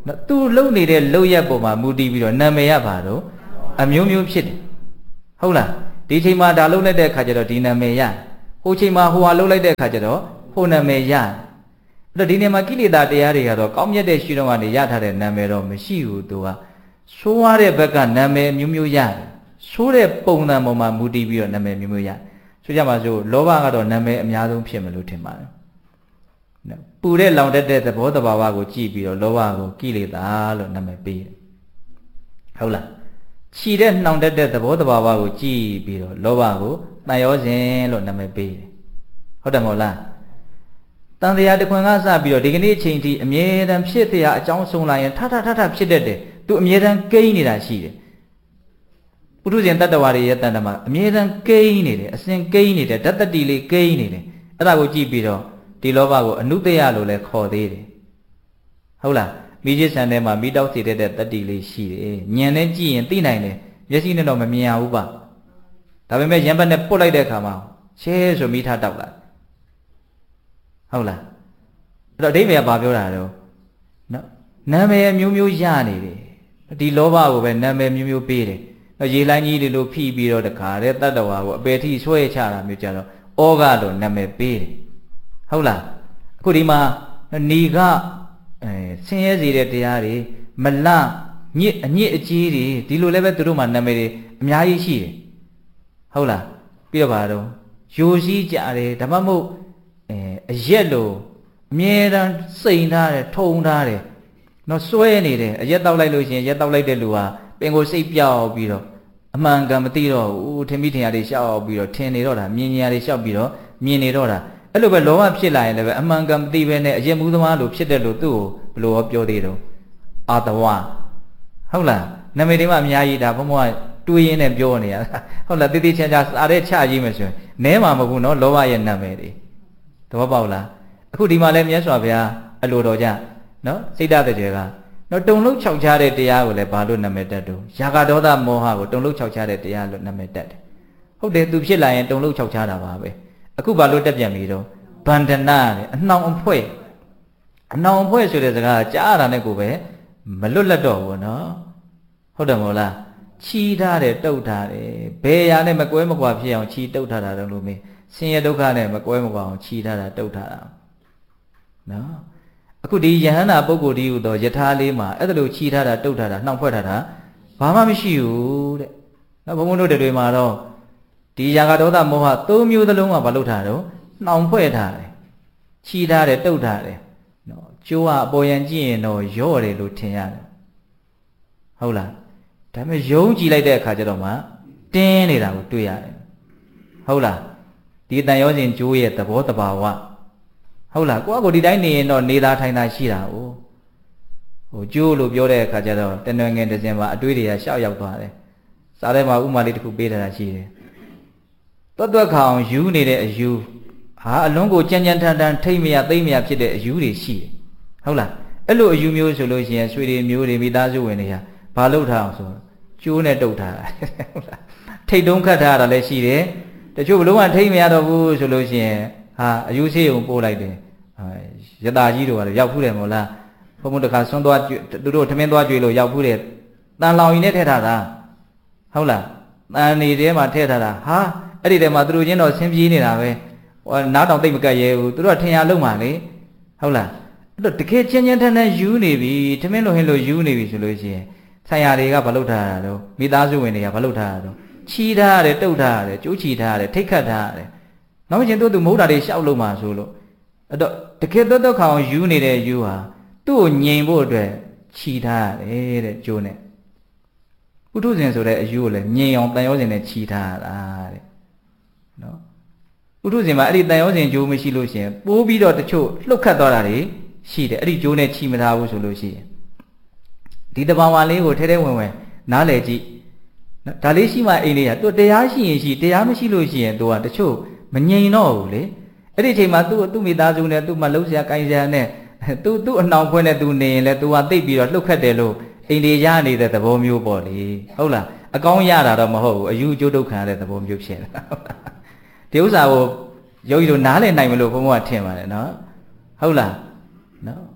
နော်သူလုံနေတဲ့လုံရက်ပေါ်မှာမူတည်ပြီးတော့နာမည်ရပါတော့အမျိုးမျိုးဖြစ်တယ်ဟုတ်လားဒီချိန်မှာဒါလုံလိုက်တဲ့အခါကျတော့ဒီနာမည်ရဟိုချိန်မှာဟိုဟာလုံလိုက်တဲ့အခါကျတော့ဟိုနာမည်ရအဲ့တော့ဒီနေရာမှာကိလေသာတရားတွေကတော့ကောင်းမြတ်တဲ့ရှုထောင့်ကနေရထားတဲ့နာမည်တော့မရှိဘူးသူကဆိုးရတဲ့ဘက်ကနာမည်မျိုးမျိုးရတယ်ဆိုးတဲ့ပုံစံပေါ်မှာမူတည်ပြီးတော့နာမည်မျိုးမျိုးရဆိုကြပါစို့လောဘကတော့နာမည်အများဆုံးဖြစ်မလို့ထင်ပါတယ်နော်ပူတဲ့လောင်တက်တဲ့သဘောတဘာဝကိုကြည့်ပြီးတော့လောဘကိုကိလေသာလို့နာမည်ပေးတယ်ဟုတ်လားခြီတဲ့နှောင်တက်တဲ့သဘောတဘာဝကိုကြည့်ပြီးတော့လောဘကိုတန်ရောစဉ်လို့နာမည်ပေးတယ်ဟုတ်တယ်မဟုတ်လားတန်တရားတခွင်ကစပြီးတော့ဒီကနေ့အချိန်ထိအမြဲတမ်းဖြစ်တဲ့အကြောင်းဆုံးလာရင်ထထထထဖြစ်တတ်တယ်သူအမြဲတမ်းကိန်းနေတာရှိတယ်ပုထုဇဉ်တတ္တဝါတွေရဲ့တန်တမှာအမြဲတမ်းကိန်းနေတယ်အစဉ်ကိန်းနေတယ်ဓာတ်တတိလေးကိန်းနေတယ်အဲ့ဒါကိုကြည့်ပြီးတော့ဒီလောဘကိုအနုတ္တယလို့လည်းခေါ်သေးတယ်ဟုတ်လားမိจิตဆန်ထဲမှာမိတောက်စေတဲ့တတ္တိလေးရှိတယ်ဉာဏ်နဲ့ကြည့်ရင်သိနိုင်တယ်မျက်စိနဲ့တော့မမြင်ရဘူးပါဒါပေမဲ့ရံပတ်နဲ့ပုတ်လိုက်တဲ့အခါမှာရှဲဆိုမိထားတောက်လာဟုတ်လားအဲ့တော့အဓိပ္ပာယ်ကဘာပြောတာတော့နော်နာမည်မျိုးမျိုးရနေတယ်ဒီလောဘကိုပဲနာမည်မျိုးမျိုးပေးတယ်နော်ရေလိုင်းကြီးလေးလိုဖိပြီးတော့တခါတဲ့တတ္တဝါကိုအပေထိဆွဲချတာမျိုးကြတော့ဩဃလို့နာမည်ပေးတယ်ဟုတ်လားအခုဒီမှာဏီကအဲဆင်းရဲစေတဲ့တရားတွေမလညစ်အညစ်အကြေးတွေဒီလိုလည်းပဲသူတို့မှာနာမည်တွေအများကြီးရှိတယ်ဟုတ်လားပြီးတော့ပါတော့ယိုရှိကြတယ်ဒါမှမဟုတ်အဲအရက်လို့အမြဲတမ်းစိန်ထားတယ်ထုံထားတယ်နော်စွဲနေတယ်အရက်တောက်လိုက်လို့ရှိရင်ရက်တောက်လိုက်တဲ့လူဟာပင်ကိုစိတ်ပြောက်ပြီးတော့အမှန်ကန်မသိတော့ဘူးထင်မိထင်ရတွေရှောက်ပြီးတော့ထင်နေတော့တာမြင်ညာတွေရှောက်ပြီးတော့မြင်နေတော့တာအဲ့လိုပဲလောဘဖြစ်လာရင်လည်းပဲအမှန်ကန်မသိပဲနဲ့အရက်မှုသမားလိုဖြစ်တဲ့လို့သူ့ကိုဘယ်လိုပြောသေးတော့အာတဝဟုတ်လားနာမည်တွေမှအများကြီးဒါဘုံဘုံကတွေးရင်းနဲ့ပြောနေရဟုတ်လားတိတိချာချာစားတဲ့ချရေးမယ်ဆိုရင်နဲမှာမဟုတ်ဘူးနော်လောဘရဲ့နာမည်တွေသဘောပေါက်လားအခုဒီမှာလည်းမြတ်စွာဘုရားအလိုတော်ကြနော်စိတ်ဓာတ်တွေကနော်တုံလုံးခြောက်ချတဲ့တရားကိုလည်းဘာလို့နာမည်တက်တော့ယာဂဒေါသမောဟကိုတုံလုံးခြောက်ချတဲ့တရားလို့နာမည်တက်တယ်ဟုတ်တယ်သူဖြစ်လာရင်တုံလုံးခြောက်ချတာပါပဲအခုဘာလို့တက်ပြန်ပြီတော့ဗန္ဒနာတဲ့အနှောင်အဖွဲအနှောင်အဖွဲဆိုတဲ့စကားကြားရတာနဲ့ကိုပဲမလွတ်လပ်တော့ဘူးနော်ဟုတ်တယ်မဟုတ်လားချီးထားတယ်တုတ်ထားတယ်ဘယ်ရာနဲ့မကွဲမကွာဖြစ်အောင်ချီးတုတ်ထားတာတော့လို့မင်းဆင်းရဲဒုက္ခနဲ့မကွဲမကွာအောင်ချီးထားတာတုတ်ထားတာနော်အခုဒီယဟန္တာပုဂ္ဂိုလ်ဒီဟူသောယထာလေးမှာအဲ့ဒါလိုချီးထားတာတုတ်ထားတာနှောင်ဖွဲ့ထားတာဘာမှမရှိဘူးတဲ့နော်ဘုံဘုံတို့တွေမှာတော့ဒီယာဂဒေါသမောဟသုံးမျိုးသလုံးကဘာလုပ်ထားတော့နှောင်ဖွဲ့ထားတယ်ချီးထားတယ်တုတ်ထားတယ်နော်ကျိုးကအပေါ်ယံကြည့်ရင်တော့ရော့တယ်လို့ထင်ရတယ်ဟုတ်လားဒါပေမဲ့ယုံကြည်လိုက်တဲ့အခါကျတော့မှတင်းနေတာကိုတွေ့ရတယ်ဟုတ်လားဒီတန်ရောစဉ်ကျိုးရဲ့သဘောတဘာဝဟုတ်လားကိုယ့်အကိုဒီတိုင်းနေရင်တော့နေသားထိုင်သားရှိတာ哦ဟိုကျိုးလို့ပြောတဲ့အခါကျတော့တနွယ်ငယ်တစ်စင်မှာအတွေးတွေကရှောက်ရောက်သွားတယ်စားထဲမှာဥမာလေးတစ်ခုပေးထားတာရှိတယ်တွတ်တွတ်ခေါင်ယူနေတဲ့အယူဟာအလုံးကိုကြမ်းကြမ်းထန်ထန်ထိမ့်မရသိမ့်မရဖြစ်တဲ့အယူတွေရှိတယ်ဟုတ်လားအဲ့လိုအယူမျိုးဆိုလို့ရှိရင်ဆွေတွေမျိုးတွေမိသားစုဝင်တွေကဘာလုပ်ထားအောင်ဆိုကျိုးနဲ့တုတ်ထားတာဟုတ်လားထိတ်တုံးခတ်ထားတာလည်းရှိတယ်တချို့ဘလုံးကထိမ့်မရတော့ဘူးဆိုလို့ရှိရင်ဟာအယူဆေးုံပို့လိုက်တယ်ရတာကြီးတို့ကလည်းရောက်ဖူးတယ်မို့လားဘုံဘုံတခါဆွန်းသွားသူတို့ထမင်းသွားကြွေလို့ရောက်ဖူးတယ်တန်လောင်ရင်နဲ့ထည့်ထားတာဟုတ်လားတန်နေထဲမှာထည့်ထားတာဟာအဲ့ဒီထဲမှာသူတို့ချင်းတော့ဆင်းပြေးနေတာပဲဟောနားတောင်သိမ့်မကတ်ရဲဘူးသူတို့ကထင်ရလုံးပါလေဟုတ်လားအဲ့တော့တကယ်ချင်းချင်းထန်ထန်ယူနေပြီထမင်းလိုဟင်းလိုယူနေပြီဆိုလို့ရှိရင်ဆိုင်ရာတွေကဘာလုပ်ထားတာတော့မိသားစုဝင်တွေကဘာလုပ်ထားတာတော့ချီးထားရတယ်တုတ်ထားရတယ်ကျိုးချီထားရတယ်ထိတ်ခတ်ထားရတယ်နောက်ချင်းတို့သူမဟုတ်တာတွေရှောက်လို့မှဆိုလို့အဲ့တော့တကယ်တော့တော့ခေါင်ယူနေတဲ့ယူဟာသူ့ကိုငြိမ်ဖို့အတွက်ချီထားရတယ်တဲ့ကျိုးနဲ့ပုထုဇဉ်ဆိုတဲ့အယူကိုလည်းငြိမ်အောင်တန်ရောဇဉ်နဲ့ချီထားရတာတဲ့နော်ပုထုဇဉ်မှာအဲ့ဒီတန်ရောဇဉ်ကျိုးမရှိလို့ရှိရင်ပိုးပြီးတော့တချို့လှုပ်ခတ်သွားတာတွေရှိတယ်အဲ့ဒီကျိုးနဲ့ချီမထားဘူးဆိုလို့ရှိရင်ဒီတဘာဝလေးကိုထဲထဲဝင်ဝင်နားလည်ကြည့်ဒါလေးရှိမှအိမ်လေးကသူတရားရှိရင်ရှိတရားမရှိလို့ရှိရင်သူကတချို့မငြိမ်တော့ဘူးလေအဲ့ဒီအချိန်မှာသူ့သူ့မိသားစုနဲ့သူ့မလှုပ်ရှားကိုင်းရှားနဲ့သူ့သူ့အနှောင်ဖွင့်နဲ့သူနေရင်လဲသူကသိပ်ပြီးတော့လှုပ်ခတ်တယ်လို့အိမ်လေးရနေတဲ့သဘောမျိုးပေါ့လေဟုတ်လားအကောင်းရတာတော့မဟုတ်ဘူးအယူအကျိုးဒုက္ခရတဲ့သဘောမျိုးဖြစ်နေတာဒီဥစ္စာကိုယောဂီတို့နားလည်နိုင်မလို့ဘုံဘုံကထင်ပါတယ်နော်ဟုတ်လားနော်ခ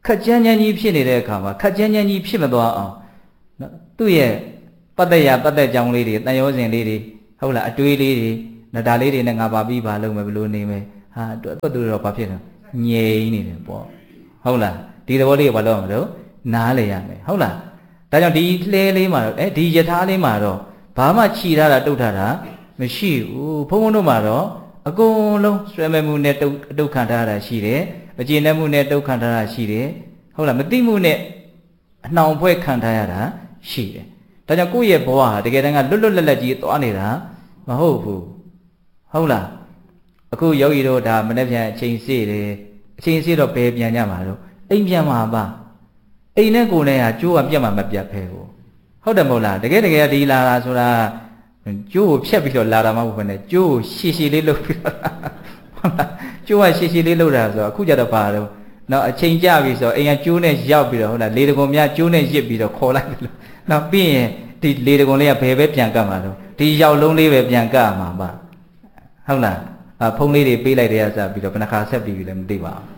ခက်ကြမ်းကြမ်းကြီးဖြစ်နေတဲ့အခါမှာခက်ကြမ်းကြမ်းကြီးဖြစ်မသွားအောင်နော်သူ့ရဲ့ပတ်သက်ရပတ်သက်ကြောင်းလေးတွေတန်ရောစဉ်လေးတွေဟုတ်လားအတွေးလေးတွေနော်ဒါလေးတွေနဲ့ငါပါပြီးပါလို့မယ်ဘလို့နေမယ်ဟာတွတ်တူတော့ဘာဖြစ်လဲငြိမ်နေတယ်ပေါ့ဟုတ်လားဒီသဘောလေးကိုဘာလို့ရမလို့နားလေရမယ်ဟုတ်လားဒါကြောင့်ဒီလှဲလေးမှာတော့အဲဒီယထာလေးမှာတော့ဘာမှခြိထားတာတုတ်ထားတာမရှိဘူးဘုန်းဘုန်းတို့မှာတော့အကုန်လုံးဆွဲမဲ့မှုနဲ့တုတ်တုတ်ခံထားတာရှိတယ်အကျဉ်းနဲ့မှုနဲ့တုတ်ခံထားတာရှိတယ်ဟုတ်လားမသိမှုနဲ့အနှောင်ဖွဲ့ခံထားရတာရှိတယ်ဒါကြောင့်ကိုယ့်ရဲ့ဘဝဟာတကယ်တမ်းကလွတ်လွတ်လပ်လပ်ကြီးသွားနေတာမဟုတ်ဘူးဟုတ်လားအခုယောဂီတို့ဒါမနေ့ပြန်အချိန်စေ့တယ်အချိန်စေ့တော့ဘယ်ပြန်ကြမှာတော့အိမ်ပြန်မှာပါအိမ်နဲ့ကိုယ်နဲ့ဟာကျိုးကပြတ်မှာမပြတ်ဖဲကိုဟုတ်တယ်မဟုတ်လားတကယ်တကယ်ဒီလာတာဆိုတာကျိုးကိုဖြတ်ပြီးတော့လာတာမဟုတ်ဘူးနဲ့ကျိုးကိုရှည်ရှည်လေးလုပ်ပြီးတော့ဟုတ်လားကျိုးကရှည်ရှည်လေးလုပ်တာဆိုတော့အခုကြတော့ပါတော့နော်အချိန်ကြပြီဆိုတော့အိမ်ကကျိုးနဲ့ရောက်ပြီးတော့ဟုတ်လားလေတကုံများကျိုးနဲ့ရစ်ပြီးတော့ခေါ်လိုက်တယ်လို့နော်ပြီးရင်ဒီလေတကုံလေးကဘယ်ပဲပြန်ကတ်မှာတော့ဒီရောက်လုံးလေးပဲပြန်ကတ်မှာပါဟုတ်လားအဖုံးလေးတွေပေးလိုက်တဲ့အစားပြီးတော့ဘယ်နှခါဆက်ပြီးပြီလဲမသိပါဘူး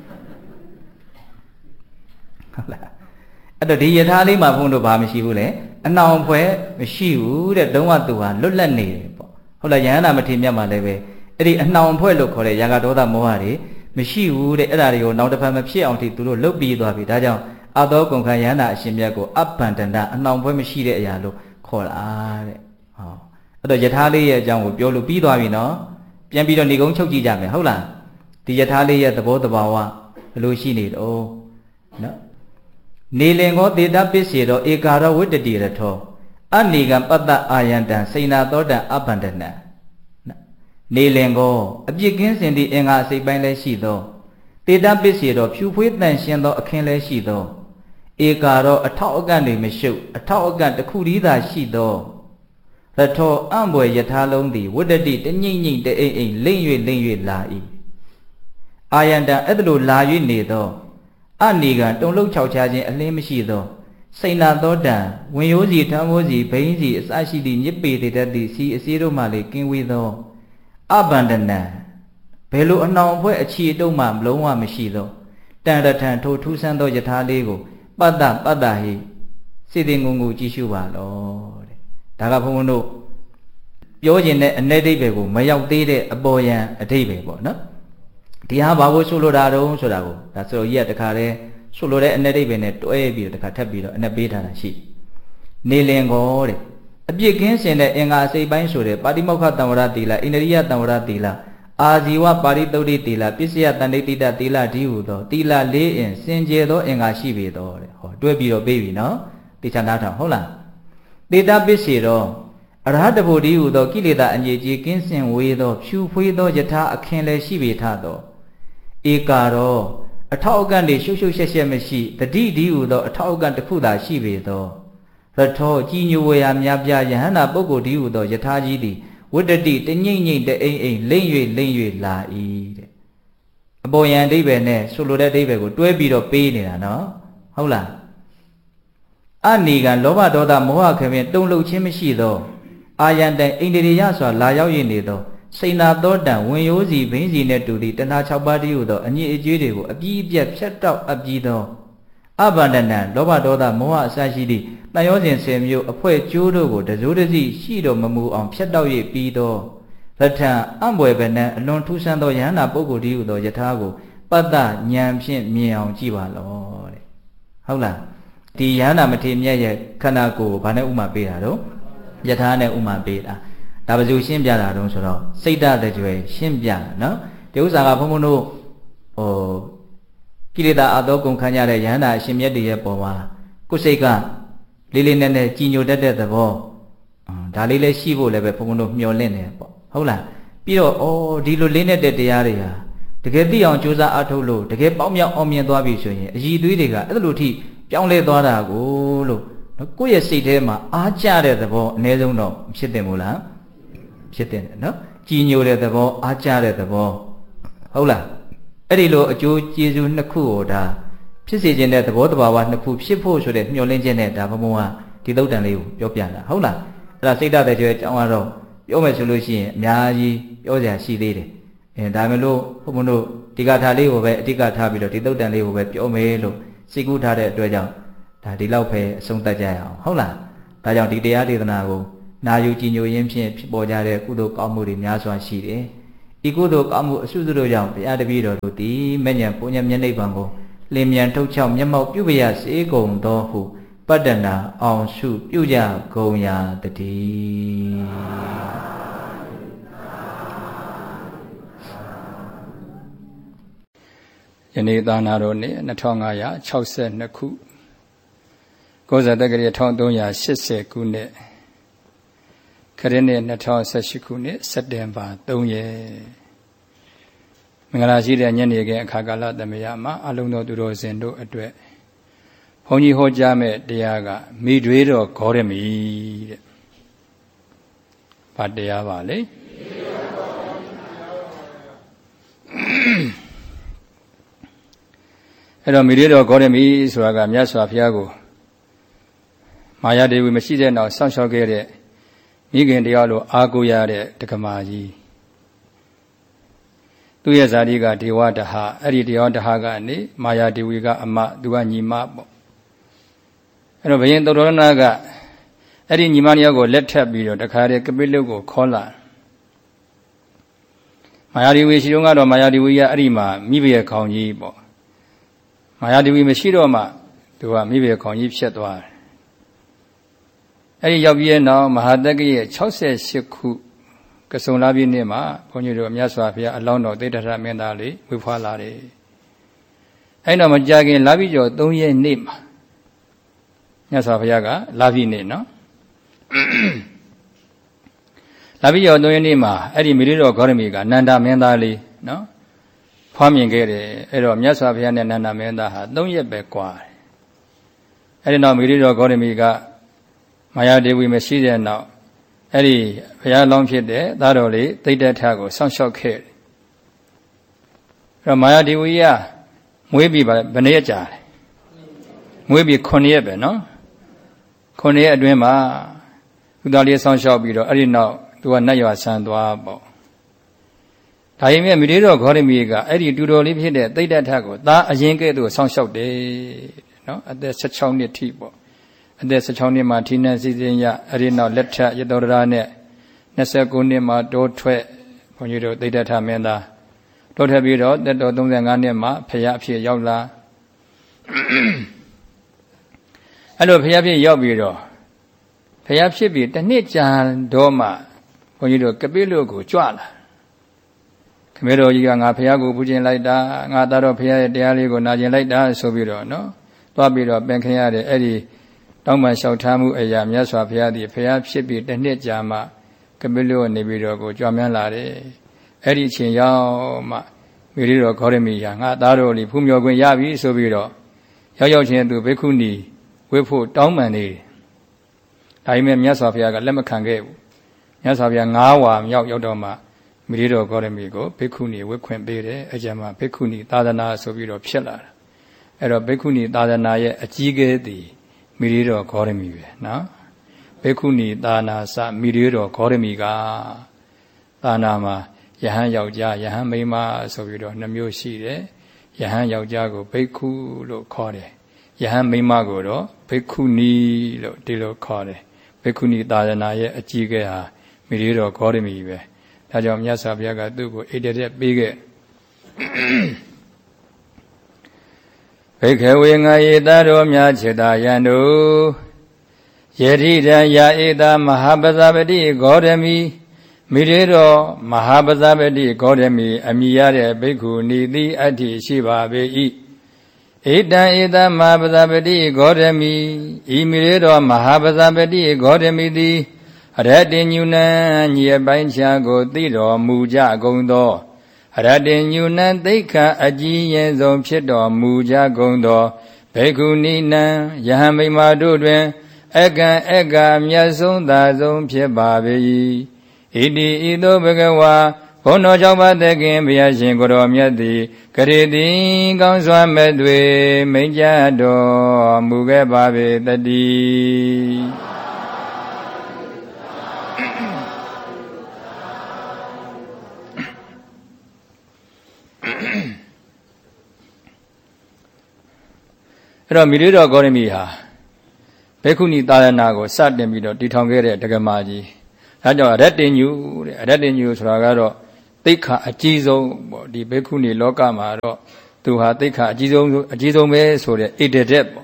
ဟုတ်လားအဲ့တော့ဒီယထာလေးမှာဘုန်းတို့ဘာမရှိဘူးလေအနောင်ဖွဲမရှိဘူးတဲ့လုံးဝသူဟာလွတ်လပ်နေတယ်ပေါ့ဟုတ်လားယဟန္တာမထေရမြတ်မှာလည်းပဲအဲ့ဒီအနှောင်ဖွဲလို့ခေါ်တဲ့ရာဂဒေါသမောဟတွေမရှိဘူးတဲ့အဲ့ဒါတွေကိုနောက်တစ်ဖက်မဖြစ်အောင်ထိသူတို့လုတ်ပြီးသွားပြီဒါကြောင့်အသောကုန်ခံယဟန္တာအရှင်မြတ်ကိုအပန္တန္တအနှောင်ဖွဲမရှိတဲ့အရာလို့ခေါ်တာတဲ့ဟောအဲ့တော့ယထာလေးရဲ့အကြောင်းကိုပြောလို့ပြီးသွားပြီနော်ပြန်ပြီးတော့ဏိကုံးချုပ်ကြည့်ကြမယ်ဟုတ်လားဒီယထာလေးရဲ့သဘောတဘာဝဘယ်လိုရှိနေတော့နော်နေလင်ကိုတေတပစ္စေတော်ဧကာရောဝိတ္တတိရထောအနိကံပတ္တအာယန္တံစိဏသောတံအပန္တနံနေလင်ကိုအပြစ်ကင်းစင်သည့်အင်္ဂါအစိတ်ပိုင်းလည်းရှိသောတေတပစ္စေတော်ဖြူဖွေးတန်ရှင်းသောအခင်းလည်းရှိသောဧကာရောအထောက်အကန့်တွေမရှုပ်အထောက်အကန့်တစ်ခုတည်းသာရှိသောရထောအံ့ဘွယ်ယထာလုံးသည်ဝိတ္တတိတညိမ့်ညိမ့်တအိမ်အိမ်လိမ့်၍လိမ့်၍လာ၏အာယန္တံအဲ့ဒါလိုလာ၍နေသောအနိကတုံလုံးခြောက်ချခြင်းအလင်းမရှိသောစိဏသောတံဝင်ရိုးစီထမ်းမိုးစီဘိန်းစီအစရှိသည့်ညစ်ပေတတ်သည့်စီအစည်းတို့မှလည်းကင်းဝေးသောအဘန္ဒနံဘယ်လိုအနှောင်အဖွဲ့အချီတုံးမှမလုံးဝမရှိသောတန်ရထံထိုထူးဆန်းသောယထာလေးကိုပတ္တပတ္တဟိစေတင်ငုံငူကြည့်ရှုပါလောတဲ့ဒါကဘုန်းဘုန်းတို့ပြောခြင်းနဲ့အ내ဒိဗ္ဗေကိုမရောက်သေးတဲ့အပေါ်ယံအဓိဗ္ဗေပေါ့နော်ဒီဟာဘာကိုဆိုလိုတာတုံးဆိုတာကိုဒါဆိုတော့ကြီးကတခါတည်းဆိုလိုတဲ့အ내ဒိဗ္ဗေနဲ့တွဲပြီးတော့တခါထပ်ပြီးတော့အ내ပေးထားတာရှိနေလင်ကိုတဲ့အပြစ်ကင်းစင်တဲ့အင်္ဂါအစိတ်ပိုင်းဆိုတဲ့ပါတိမောက္ခတံဝရတိလဣန္ဒရိယတံဝရတိလအာဇီဝပါရိသုဒ္ဓိတိလပစ္စယတန်ဋိတိတတိလဒီဟုသောတိလလေးအင်စင်ကြယ်သောအင်္ဂါရှိပေသောတဲ့ဟောတွဲပြီးတော့ပေးပြီနော်တေချာနာထောင်ဟုတ်လားတေတပစ္စေတော့အရဟတဘုဒ္ဓိဟုသောကိလေသာအငြိကြီးကင်းစင်ဝေသောဖြူဖွေးသောယထာအခင်းလည်းရှိပေထသောဧကာရောအထောက်အကန့်တွေရှုပ်ရှုပ်ရှက်ရှက်မရှိတတိဒီဟုသောအထောက်အကန့်တစ်ခုသာရှိပေသောရထောကြီးညိုဝေယများပြယဟန္တာပုဂ္ဂိုလ်ဒီဟုသောယထာကြီးသည်ဝိတ္တတိတညိမ့်ညိမ့်တအိမ်အိမ်လိမ့်၍လိမ့်၍လာ၏တဲ့အပေါ်ယံအဓိပ္ပာယ်နဲ့ဆိုလိုတဲ့အဓိပ္ပာယ်ကိုတွဲပြီးတော့ပေးနေတာနော်ဟုတ်လားအနိကံလောဘဒေါသမောဟခမင်းတုံ့လှုပ်ခြင်းမရှိသောအာယန္တအိန္ဒြေယစွာလာရောက်ရနေသောစိဏသောတံဝင်ရိုးစီဘိန်းစီနှင့်တူသည့်တဏှာ၆ပါးတည်းဟုသောအညစ်အကြေးတွေကိုအပြည့်အပြတ်ဖြတ်တောက်အပ်ပြီးသောအဘန္ဒနံလောဘဒေါသမောဟအစရှိသည့်တန်ရောစဉ်ဆယ်မျိုးအဖွဲကျိုးတို့ကိုတစိုးတစည်းရှိတော်မမူအောင်ဖြတ်တောက်၍ပြီးသောရထံအံ့ဘွယ်ပဲနံအလွန်ထူးဆန်းသောယဟန္တာပုဂ္ဂိုလ်တည်းဟုသောယထာကိုပတ္တဉာဏ်ဖြင့်မြင်အောင်ကြည့်ပါလောတဲ့ဟုတ်လားဒီယဟန္တာမထေရမြတ်ရဲ့ခန္ဓာကိုယ်ကိုဘာနဲ့ဥမာပေးတာတော့ယထာနဲ့ဥမာပေးတာဒါဘယ်လိုရှင်းပြတာတုံးဆိုတော့စိတ်ဓာတ်တကြွယ်ရှင်းပြတာနော်ဒီဥစ္စာကဘုန်းဘုန်းတို့ဟိုကိလေသာအသောကုန်ခံရတဲ့ယဟန္တာအရှင်မြတ်တည်းရဲ့ပုံမှာကိုယ်စိတ်ကလေးလေးနက်နက်ကြည်ညိုတတ်တဲ့သဘောဒါလေးလည်းရှိဖို့လည်းပဲဘုန်းဘုန်းတို့မျှော်လင့်နေပေါ့ဟုတ်လားပြီးတော့ဩဒီလိုလေးနဲ့တဲ့တရားတွေဟာတကယ်သိအောင်ကြိုးစားအားထုတ်လို့တကယ်ပေါက်မြောက်အောင်မြင်သွားပြီဆိုရင်အည်သွေးတွေကအဲ့လိုထိပြောင်းလဲသွားတာကိုလို့ကိုယ့်ရဲ့စိတ်ထဲမှာအားကျတဲ့သဘောအနည်းဆုံးတော့ဖြစ်တယ်မို့လားဖြစ်တယ်နော်ကြည်ညိုတဲ့သဘောအားကျတဲ့သဘောဟုတ်လားအဲ့ဒီလိုအကျိုးကျေးဇူးနှစ်ခုကိုဒါဖြစ်စေခြင်းတဲ့သဘောတဘာဝနှစ်ခုဖြစ်ဖို့ဆိုတဲ့မျှော်လင့်ခြင်းနဲ့ဒါဘုံဘုံကဒီသုတ်တန်လေးကိုပြောပြတာဟုတ်လားအဲ့ဒါစိတ်ဓာတ်တဲ့ကျွဲအကြောင်းကတော့ပြောမယ်ဆိုလို့ရှိရင်အများကြီးပြောစရာရှိသေးတယ်အဲဒါမျိုးလို့ဘုံဘုံတို့ဒီကထာလေးကိုပဲအဓိကထားပြီးတော့ဒီသုတ်တန်လေးကိုပဲပြောမယ်လို့စိတ်ကူးထားတဲ့အတွက်ကြောင့်ဒါဒီလောက်ပဲအဆုံးသတ်ကြရအောင်ဟုတ်လားဒါကြောင့်ဒီတရားဒေသနာကိုနာယူကြည်ညိုရင်းဖြင့်ဖြစ်ပေါ်ကြတဲ့ကုသိုလ်ကောင်းမှုတွေများစွာရှိတယ်ဤကုသိုလ်ကောင်းမှုအစုစုတို့ကြောင့်ဘုရားတပည့်တော်တို့သည်မဲ့ညာပုညမျက်နှိပ်ပံကိုလင်းမြန်ထုတ်ချောက်မျက်မှောက်ပြုပရစေကုန်သောဟုပတ္တနာအောင်ရှုပြုကြကုန်ရာတည်းယနေ့သာနာတော်နှစ်နှစ်ထောင်ငါးရာခြောက်ဆယ်နှစ်ခုကိုဇာတက္ကရာတစ်ထောင်သုံးရာရှစ်ဆယ်ခုနှစ်ခရစ်နှစ်နှစ်ထောင်ဆယ်ရှစ်ခုနှစ်စက်တင်ဘာသုံးရက်မင်္ဂလာရှိတဲ့ညနေခင်းအခါကာလသမယမှာအလုံးသောသူတော်စင်တို့အတွက်ဘုန်းကြီးဟောကြားမဲ့တရားကမိတွေးတော်ဂေါရမီတဲ့။ဘာတရားပါလဲ။အဲ့တော့မိတွေးတော်ဂေါရမီဆိုတာကမြတ်စွာဘုရားကိုမာယာဒေဝီမရှိတဲ့နောက်ဆောင်းလျှောက်ခဲ့တဲ့မိခင်တရားလိုအားကိုးရတဲ့တက္ကမကြီးသူရဲ့ဇာတိကဒေဝတဟအဲ့ဒီဒေဝတဟကနေမာယာဒေဝီကအမသူကညီမပေါ့အဲ့တော့ဘုရင်သုတ္တရဏကအဲ့ဒီညီမနှစ်ယောက်ကိုလက်ထပ်ပြီးတော့တခါတည်းကပိလုတ်ကိုခေါ်လာမာယာဒေဝီရှိတော့ကတော့မာယာဒေဝီကအဲ့ဒီမှာမိဘရဲ့ခေါင်းကြီးပေါ့မာယာဒေဝီမရှိတော့မှသူကမိဘရဲ့ခေါင်းကြီးဖြစ်သွားတယ်အဲ့ဒီရောက်ပြီးတဲ့နောက်မဟာတက္ကရဲ့ခြောက်ဆယ်ရှစ်ခုကစုံလာပြည့်နေ့မှာဘုန်းကြီးတို့မြတ်စွာဘုရားအလောင်းတော်သေတ္တရမင်းသားလေးဝေဖွာလာတယ်အဲ့တော့မကြခင်လာပြီးကျော်သုံးရက်နေ့မှာမြတ်စွာဘုရားကလာပြီးနေ့နော်လာပြီးကျော်သုံးရက်နေ့မှာအဲ့ဒီမိရိတော်ဂေါရမီကနန္ဒမင်းသားလေးနော်ဖွားမြင်ခဲ့တယ်အဲ့တော့မြတ်စွာဘုရားနဲ့နန္ဒမင်းသားဟာသုံးရက်ပဲကွာတယ်အဲ့ဒီနောက်မိရိတော်ဂေါရမီကမာယာဒေဝီမရှိတဲ့နောက်အဲ့ဒီဘုရားလောင်းဖြစ်တဲ့သားတော်လေးသိတ္တထကိုစောင့်ရှောက်ခဲ့တယ်အဲ့တော့မာယာဒေဝီကမွေးပြီးဘယ်နှစ်ရက်ကြာလဲမွေးပြီးခုနှစ်ရက်ပဲနော်ခုနှစ်ရက်အတွင်းမှာသူသားလေးစောင့်ရှောက်ပြီးတော့အဲ့ဒီနောက်သူကနတ်ရွာဆန်းသွားပေါ့ဒါပေမဲ့မိသေးတော်ဂေါရမီကအဲ့ဒီတူတော်လေးဖြစ်တဲ့သိတ္တထကိုသားအရင်ကဲ့သို့စောင့်ရှောက်တယ်နော်အသက်십၆နှစ်ထိပေါ့အသက်십၆နှစ်မှာထိနှံစီစဉ်ရအဲ့ဒီနောက်လက်ထက်ရတောရနဲ့၂၉နှစ်မှာတိုးထွက်ဘုန်းကြီးတို့သိတ္တထမင်းသားတိုးထွက်ပြီးတော့တက်တော်၃၅နှစ်မှာဖရာအဖြစ်ရောက်လာအဲ့လိုဖရာဖြစ်ရောက်ပြီးတော့ဖရာဖြစ်ပြီးတစ်နှစ်ကြာတော့မှဘုန်းကြီးတို့ကပိလုတ်ကိုကြွလာခမေတော်ကြီးကငါဖရာကိုပူခြင်းလိုက်တာငါသားတော်ဖရာရဲ့တရားလေးကိုနာကျင်လိုက်တာဆိုပြီးတော့နော်သွားပြီးတော့ပင်ခရတဲ့အဲ့ဒီတောင်းပန်လျှောက်ထားမှုအရာမြတ်စွာဘုရားသည်ဘုရားဖြစ်ပြီးတစ်နှစ်ကြာမှကပိလုတ်နေပြီးတော့ကိုကြွမြန်းလာတယ်အဲ့ဒီအချိန်ရောက်မှမိရိတော်ဂေါရမီဟာငါသားတော်လေးဖူးမြော်ခွင့်ရပြီဆိုပြီးတော့ရောက်ရောက်ချင်းသူဘိက္ခုနီဝိဖို့တောင်းပန်နေတယ်ဒါပေမဲ့မြတ်စွာဘုရားကလက်မခံခဲ့ဘူးမြတ်စွာဘုရား၅ဝါမြောက်ရောက်တော့မှမိရိတော်ဂေါရမီကိုဘိက္ခုနီဝိခွင့်ပေးတယ်အဲကြမှာဘိက္ခုနီသာသနာဆိုပြီးတော့ဖြစ်လာတာအဲ့တော့ဘိက္ခုနီသာသနာရဲ့အကြီးကဲသည်မိရိတော်ဂေါရမီပဲနော်ဘိက္ခုနီသာနာစမိရိတော်ဂေါရမီကသာနာမှာယဟန်ယောက်ျားယဟန်မိန်းမဆိုပြီးတော့နှမျိုးရှိတယ်ယဟန်ယောက်ျားကိုဘိက္ခုလို့ခေါ်တယ်ယဟန်မိန်းမကိုတော့ဘိက္ခုနီလို့ဒီလိုခေါ်တယ်ဘိက္ခုနီသာသနာရဲ့အကြီးကဲဟာမိရိတော်ဂေါရမီပဲဒါကြောင့်မြတ်စွာဘုရားကသူ့ကိုအိတ်တက်ပေးခဲ့ဘိက္ခဝေငါယေသားတော်များခြေသာယံတို့ယတိတံယာဧတာမဟာပဇာပတိဂေါရမီမိရေတော်မဟာပဇာပတိဂေါရမီအမိရတဲ့ဘိက္ခုနီတိအတ္တိရှိပါပေ၏ဧတံဧတာမဟာပဇာပတိဂေါရမီဤမိရေတော်မဟာပဇာပတိဂေါရမီသည်အရတ္တိညုနံညီအပိုင်းခြားကိုသိတော်မူကြကုန်သောအရတ္တိညုနံသိက္ခာအကြီးရင်ဆုံးဖြစ်တော်မူကြကုန်သောဘိက္ခုနီနံယဟန်မိမာတို့တွင်အကံအကမြတ်ဆုံးသာဆုံးဖြစ်ပါပေ၏ဣတိဤသို့ဘဂဝါဘုန်းတော်ကြောင့်ပါသခင်ဘုရားရှင်ကိုယ်တော်မြတ်သည်ကရေတိကောင်းစွာမဲ့တွေမိန့်ကြားတော်မူခဲ့ပါပေတည်းအဲ့တော့မိရိတော်ဂေါရမီဟာဘေခုနီသာသနာကိုစတင်ပြီးတော့တည်ထောင်ခဲ့တဲ့ဒကမာကြီးဒါကြောင့်ရတ္တညုတဲ့ရတ္တညုဆိုတာကတော့သိက္ခာအကြီးဆုံးပေါ့ဒီဘေခုနီလောကမှာတော့သူဟာသိက္ခာအကြီးဆုံးအကြီးဆုံးပဲဆိုတဲ့ဣတရက်ပေါ့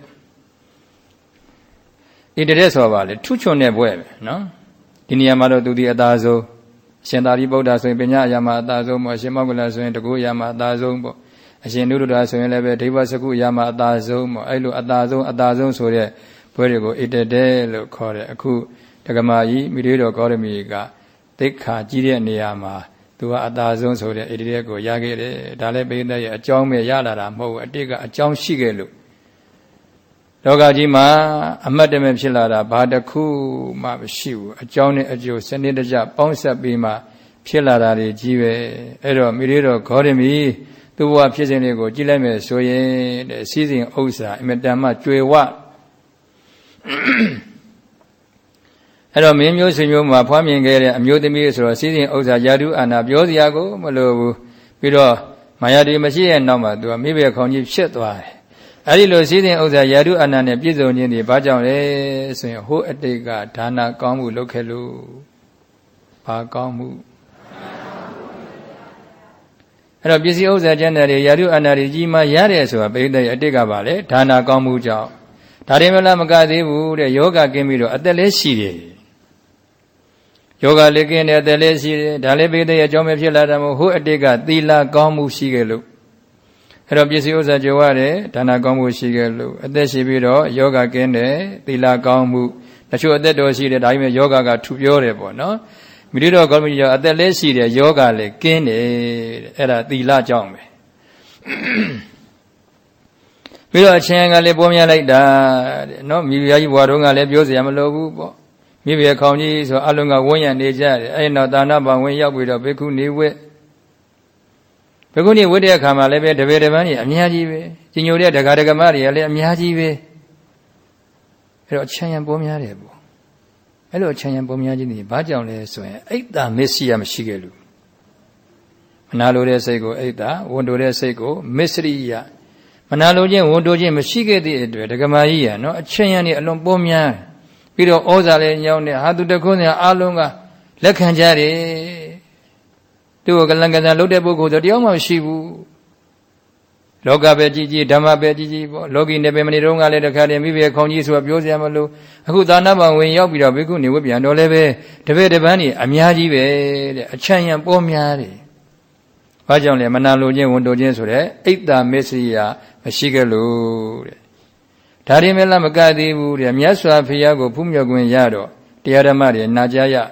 ဣတရက်ဆိုပါလေထုချွန်တဲ့ဘွဲ့ပဲနော်ဒီနေရာမှာတော့သူဒီအသာဆုံးရှင်သာရိပုတ္တရာဆိုရင်ပညာအရာမှာအသာဆုံးပေါ့ရှင်မောဂလဆိုရင်တကုအရာမှာအသာဆုံးပေါ့အရှင်နုဒ္ဒရာဆိုရင်လည်းပဲဒိဗ္ဗစကုအရာမှာအသာဆုံးပေါ့အဲ့လိုအသာဆုံးအသာဆုံးဆိုတဲ့ဘွဲ့တွေကိုဣတရက်လို့ခေါ်တယ်အခုဒကမာကြီးမိရိတော်ဂေါရမီကသိက္ခာကြီးတဲ့နေရာမှာသူကအသာဆုံးဆိုတဲ့ဣတရက်ကိုရခဲ့တယ်ဒါလည်းပိဋကရဲ့အကြောင်းပဲရလာတာမဟုတ်ဘူးအတိတ်ကအကြောင်းရှိခဲ့လို့လောကကြီးမှာအမတ်တမဲ့ဖြစ်လာတာဘာတစ်ခုမှမရှိဘူးအကြောင်းနဲ့အကျိုးစနစ်တကျပေါင်းဆက်ပြီးမှဖြစ်လာတာတွေကြီးပဲအဲ့တော့မိရိတော်ဂေါရမီသူ့ဘဝဖြစ်စဉ်တွေကိုကြည့်လိုက်မယ်ဆိုရင်တဲ့စီးစိမ်ဥစ္စာအင်မတန်မှကြွယ်ဝအဲ့တော့မင်းမျိုးဆွေမျိုးမှာဖွားမြင်ခဲ့တဲ့အမျိုးသမီးဆိုတော့စီးစိမ်ဥစ္စာယာတုအာနာပြောစရာကိုမလိုဘူးပြီးတော့မာယာတိမရှိရဲ့နောက်မှာသူကမိဘခေါင်းကြီးဖြစ်သွားတယ်အဲ့ဒီလိုစီးစိမ်ဥစ္စာယာတုအာနာနဲ့ပြည့်စုံခြင်းဒီဘာကြောင့်လဲဆိုရင်ဟိုအတိတ်ကဒါနကောင်းမှုလုပ်ခဲ့လို့ဘာကောင်းမှုအဲ့တော့ပစ္စည်းဥစ္စာကျန်တဲ့ယာတုအာနာတွေကြီးမှရတဲ့ဆိုတာပိဋကရဲ့အတိတ်ကပါလေဒါနကောင်းမှုကြောင့်ဒါရင်မလားမကသေးဘူးတဲ့ယောဂကင်းပြီးတော့အသက်လည်းရှိတယ်ယောဂလေးကင်းတဲ့အသက်လည်းရှိတယ်ဒါလည်းပိဋကရဲ့အကြောင်းပဲဖြစ်လာတာမဟုတ်ဟိုအတိတ်ကသီလကောင်းမှုရှိခဲ့လို့အဲ့တော့ပစ္စည်းဥစ္စာကြွယ်ဝတယ်ဒါနကောင်းမှုရှိခဲ့လို့အသက်ရှိပြီးတော့ယောဂကင်းတယ်သီလကောင်းမှုတချို့အသက်တော်ရှိတယ်ဒါပေမဲ့ယောဂကထူပြောတယ်ပေါ့နော်မိရိတော်ကောင်းမှုကြောင့်အသက်လည်းရှိတယ်ယောဂလည်းကင်းတယ်တဲ့အဲ့ဒါသီလကြောင့်ပဲပြီးတော့အချင်းကလည်းပေါ်များလိုက်တာတဲ့နော်မိဖုရားကြီးဘွားတော်ကလည်းပြောစရာမလိုဘူးပေါ့မိဖုရားခေါင်းကြီးဆိုအလုံးကဝန်းရံနေကြတယ်အဲ့နောက်ဒါနဘဝင်ရောက်ပြီးတော့ဘေကုနေဝက်ဘေကုနေဝက်တဲ့အခါမှာလည်းပဲတပည့်တပန်းကြီးအများကြီးပဲကြီးညိုတဲ့ဒကာဒကမတွေကလည်းအများကြီးပဲအဲ့တော့အချင်းရံပေါ်များတယ်ပေါ့အဲ့လိုအချင်းရံပေါ်များခြင်းဒီဘာကြောင့်လဲဆိုရင်အိတ်တာမစ္စရိယမရှိခဲ့လို့မနာလိုတဲ့စိတ်ကိုအိတ်တာဝန်တိုတဲ့စိတ်ကိုမစ္စရိယမနာလိုခြင်းဝန်တိုခြင်းမရှိခဲ့သည့်အတွက်ဒကမာကြီးရနော်အချင်းရံနေအလွန်ပေါ်များပြီးတော့ဩဇာလည်းညောင်းတဲ့ဟာသူတခုနဲ့အားလုံးကလက်ခံကြတယ်သူ့ကိုကလန်ကစားလုပ်တဲ့ပုဂ္ဂိုလ်ဆိုတယောက်မှမရှိဘူးလောကပဲကြည်ကြည်ဓမ္မပဲကြည်ကြည်ပေါ့လောကီနေပဲမနေတော့ကလည်းတခါတည်းမိဘခေါင်းကြီးဆိုတာပြောစရာမလိုအခုသာနာပံဝင်ရောက်ပြီးတော့ဘိက္ခုနေဝိပြန်တော်လည်းပဲတပည့်တပန်းကြီးအများကြီးပဲတဲ့အချမ်းရံပေါ်များတယ်။ဘာကြောင့်လဲမနာလိုခြင်းဝန်တိုခြင်းဆိုတဲ့အိတ်တာမစ္စရိယမရှိခဲ့လို့တဲ့။ဒါရင်မလားမကသေးဘူးတဲ့မြတ်စွာဘုရားကိုဖူးမြော်ခွင့်ရတော့တရားဓမ္မတွေနာကြားရ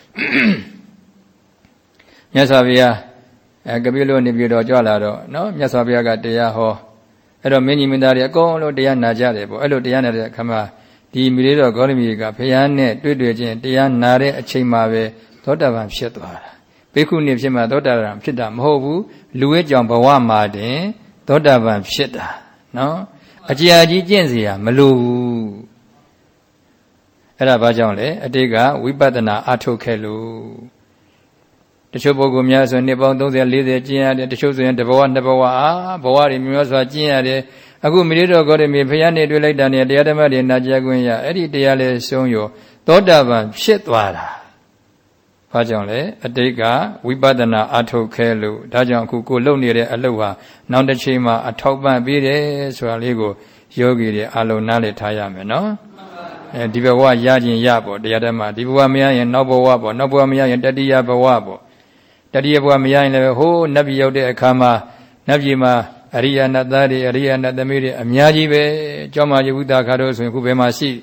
မြတ်စွာဘုရားအဲကပိလို့နေပြီးတော့ကြွလာတော့နော်မြတ်စွာဘုရားကတရားဟောအဲ့တော့မင်းကြီးမင်းသားတွေအကုန်လုံးတရားနာကြတယ်ပေါ့အဲ့လိုတရားနာတဲ့အခါမှာဒီမိရိတော်ဂေါရမီကဘုရားနဲ့တွေ့တွေ့ချင်းတရားနာတဲ့အချိန်မှာပဲသောတာပန်ဖြစ်သွားတာဘိက္ခုနီဖြစ်မှသောတာပန်ဖြစ်တာမဟုတ်ဘူးလူရဲ့ကြောင့်ဘဝမှာတင်သောတာပန်ဖြစ်တာနော်အကြာကြီးကျင့်เสียမလိုဘူးအဲ့ဒါဘာကြောင့်လဲအတိတ်ကဝိပဿနာအထုတ်ခဲ့လို့တချို့ပုဂ္ဂိုလ်များဆိုနှစ်ပေါင်းသုံးဆယ်လေးဆယ်ကျင့်ရတယ်တချို့ဆိုရင်တစ်ဘဝနှစ်ဘဝအာဘဝတွေမျိုးစွာကျင့်ရတယ်အခုမိရိတော်ဂေါရမီဘုရားနဲ့တွေ့လိုက်တာနဲ့တရားဓမ္မတွေနာကြားခွင့်ရအဲ့ဒီတရားလေးဆုံးရောသောတာပန်ဖြစ်သွားတာဘာကြောင့်လဲအတိတ်ကဝိပဿနာအထုတ်ခဲလို့ဒါကြောင့်အခုကိုလုပ်နေတဲ့အလုပ်ဟာနောက်တစ်ချိန်မှာအထောက်ပံ့ပေးတယ်ဆိုတာလေးကိုယောဂီတွေအလုံးနားလည်ထားရမယ်နော်အဲဒီဘဝရခြင်းရပေါ့တရားဓမ္မဒီဘဝမရရင်နောက်ဘဝပေါ့နောက်ဘဝမရရင်တတိယဘဝပေါ့တတိယဘဝမရရင်လည်းဟိုးနတ်ပြည်ရောက်တဲ့အခါမှာနတ်ပြည်မှာအရိယာနတ်သားတွေအရိယာနတ်သမီးတွေအများကြီးပဲကျောင်းမှာယဝုဒခါတို့ဆိုရင်ခုဘယ်မှာရှိ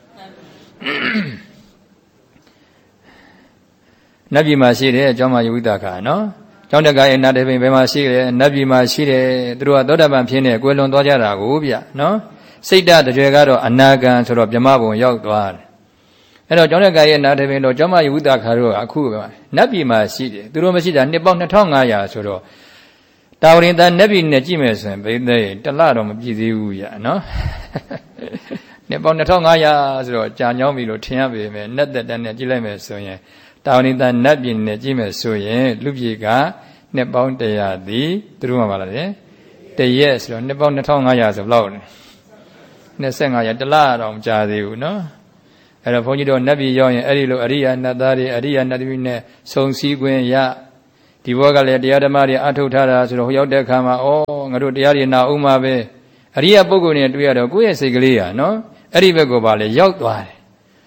နတ်ပြည်မှာရှိတယ်ကျောင်းမှာယဝုဒခါနော်ကျောင်းတက္ကရဲ့နတ်တေပင်ဘယ်မှာရှိတယ်နတ်ပြည်မှာရှိတယ်သူတို့ကသောတာပန်ဖြစ်နေကွယ်လွန်သွားကြတာကိုဗျနော်စိတ်ဓာတ်တကြွယ်ကတော့အနာဂံဆိုတော့ဗြဟ္မဘုံရောက်သွားတယ်အဲ့တော့ကျောင်းတက္ကရဲ့နတ်တေပင်တို့ကျောင်းမှာယဝုဒခါတို့ကအခုနတ်ပြည်မှာရှိတယ်သူတို့မရှိတာနှစ်ပေါင်းနှစ်ထောင်ငါးရာဆိုတော့တာဝရင်သားနတ်ပြည်နဲ့ကြည့်မယ်ဆိုရင်ဘိသိက်တလတော့မပြည့်သေးဘူးဗျနော်နှစ်ပေါင်းနှစ်ထောင်ငါးရာဆိုတော့ကြာညောင်းပြီလို့ထင်ရပေမဲ့နတ်သက်တန်းနဲ့ကြည့်လိုက်မယ်ဆိုရင်တာဝရင်သားနတ်ပြည်နဲ့ကြည့်မယ်ဆိုရင်လူပြည်ကနှစ်ပေါင်းတရာသည်သူတို့မှပါလားလေတရက်ဆိုတော့နှစ်ပေါင်းနှစ်ထောင်ငါးရာဆိုဘယ်လောက်လဲနှစ်ဆယ့်ငါးရာတလားတော့မကြသေးဘူးနော်အဲ့တော့ဘုန်းကြီးတို့နတ်ပြည်ရောက်ရင်အဲ့ဒီလိုအရိယာနတ်သားတွေအရိယာနတ်သမီးနဲ့ဆုံစည်းခွင့်ရဒီဘောကလည်းတရားဓမ္မတွေအထုတ်ထားတာဆိုတော့ဟိုရောက်တဲ့အခါမှာဩငါတို့တရားတွေနာဦးမှာပဲအရိယာပုဂ္ဂိုလ်တွေတွေ့ရတော့ကိုယ့်ရဲ့စိတ်ကလေးဟာနော်အဲ့ဒီဘက်ကိုပါလေရောက်သွားတယ်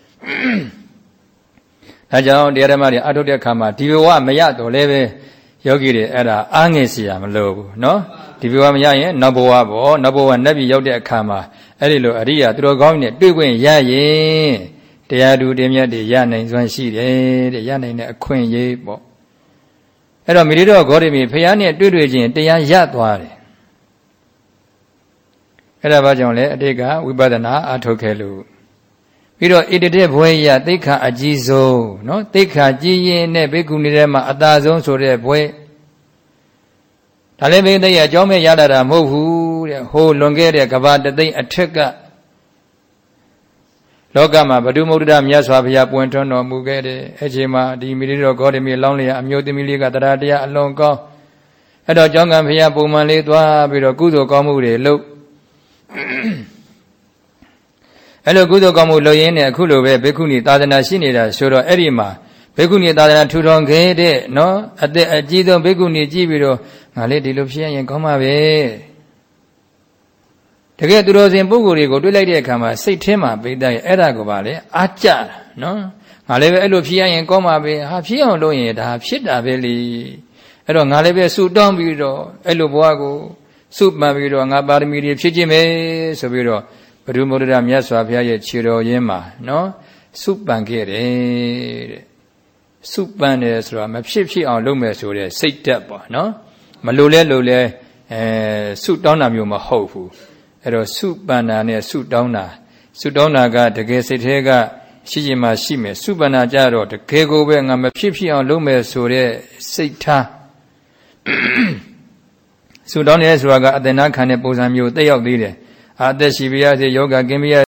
ဒါကြောင့်တရားဓမ္မတွေအထုတ်တဲ့အခါမှာဒီဘဝမရတော့လည်းပဲယောဂီတွေအဲ့ဒါအားငယ်เสียမလို့ဘူးနော်ဒီဘဝမရရင်နောက်ဘဝပေါ့နောက်ဘဝနတ်ပြည်ရောက်တဲ့အခါမှာအဲ့ဒီလိုအရိယာသူတော်ကောင်းနဲ့တွေ့ခွင့်ရရင်တရားသူတရားမြတ်တွေရနိုင်စွမ်းရှိတယ်တဲ့ရနိုင်တဲ့အခွင့်အရေးပေါ့အဲ့တော့မိရိတော်ဂေါတမီဖះနဲ့တွေ့တွေ့ချင်းတရားရသွားတယ်အဲ့ဒါဘာကြောင့်လဲအတိတ်ကဝိပဿနာအထုတ်ခဲ့လို့ပြီးတော့ဣတတဲ့ဘွဲရသိက္ခာအကြီးဆုံးနော်သိက္ခာကြီးရင်နဲ့ဘိက္ခုနီထဲမှာအသာဆုံးဆိုတဲ့ဘွဲဒါလည်းဘိသိက်ရအကြောင်းမဲ့ရလာတာမဟုတ်ဘူးတဲ့ဟိုလွန်ခဲ့တဲ့ကဘာတသိမ့်အထက်ကလောကမှာဗုဒ္ဓမုဒ္ဒရာမြတ်စွာဘုရားပွင့်ထွန်းတော်မူခဲ့တယ်အချိန်မှာဒီမိရိတော်ဂေါတမီလောင်းလျာအမျိုးသမီးလေးကတရားတရားအလွန်ကောင်းအဲ့တော့ကျောင်းကံဘုရားပုံမှန်လေးသွားပြီးတော့ကုသိုလ်ကောင်းမှုတွေလုပ်အဲ့လိုကုသိုလ်ကောင်းမှုလုပ်ရင်းနဲ့အခုလိုပဲဘိက္ခုနီသာသနာရှိနေတာဆိုတော့အဲ့ဒီမှာဘိက္ခုနီသာသနာထူထောင်ခဲ့တဲ့နော်အသက်အကြီးဆုံးဘိက္ခုနီကြည့်ပြီးတော့ငါလေးဒီလိုဖြစ်ရင်ကောင်းမှာပဲတကယ်သူတော်စင်ပုဂ္ဂိုလ်တွေကိုတွေ့လိုက်တဲ့အခါမှာစိတ်ထဲမှာပိဋကရဲ့အဲ့ဒါကိုပါလေအားကြတာနော်ငါလည်းပဲအဲ့လိုဖြစ်ရရင်ကောင်းမှာပဲဟာဖြစ်အောင်လုပ်ရင်ဒါဖြစ်တာပဲလေအဲ့တော့ငါလည်းပဲစုတောင်းပြီးတော့အဲ့လိုဘဝကိုစုမှန်ပြီးတော့ငါပါရမီတွေဖြစ်ခြင်းပဲဆိုပြီးတော့ဘုဒ္ဓမုဒ္ဒရာမြတ်စွာဘုရားရဲ့ခြေတော်ရင်းမှာနော်စုပန်ခဲ့တယ်တဲ့စုပန်တယ်ဆိုတာမဖြစ်ဖြစ်အောင်လုပ်မယ်ဆိုတဲ့စိတ်တက်ပေါ့နော်မလိုလဲလိုလဲအဲစုတောင်းတာမျိုးမဟုတ်ဘူးအဲ့တော့စုပန်တာနဲ့စုတောင်းတာစုတောင်းတာကတကယ်စိတ်ထဲကရှိချင်မှရှိမယ်စုပန်တာကြတော့တကယ်ကိုပဲငါမဖြစ်ဖြစ်အောင်လုပ်မယ်ဆိုတဲ့စိတ်ထားစုတောင်းတယ်ဆိုတာကအတ္တနာခံတဲ့ပုံစံမျိုးတက်ရောက်သေးတယ်အသက်ရှိပြရစေယောဂကင်းပြရ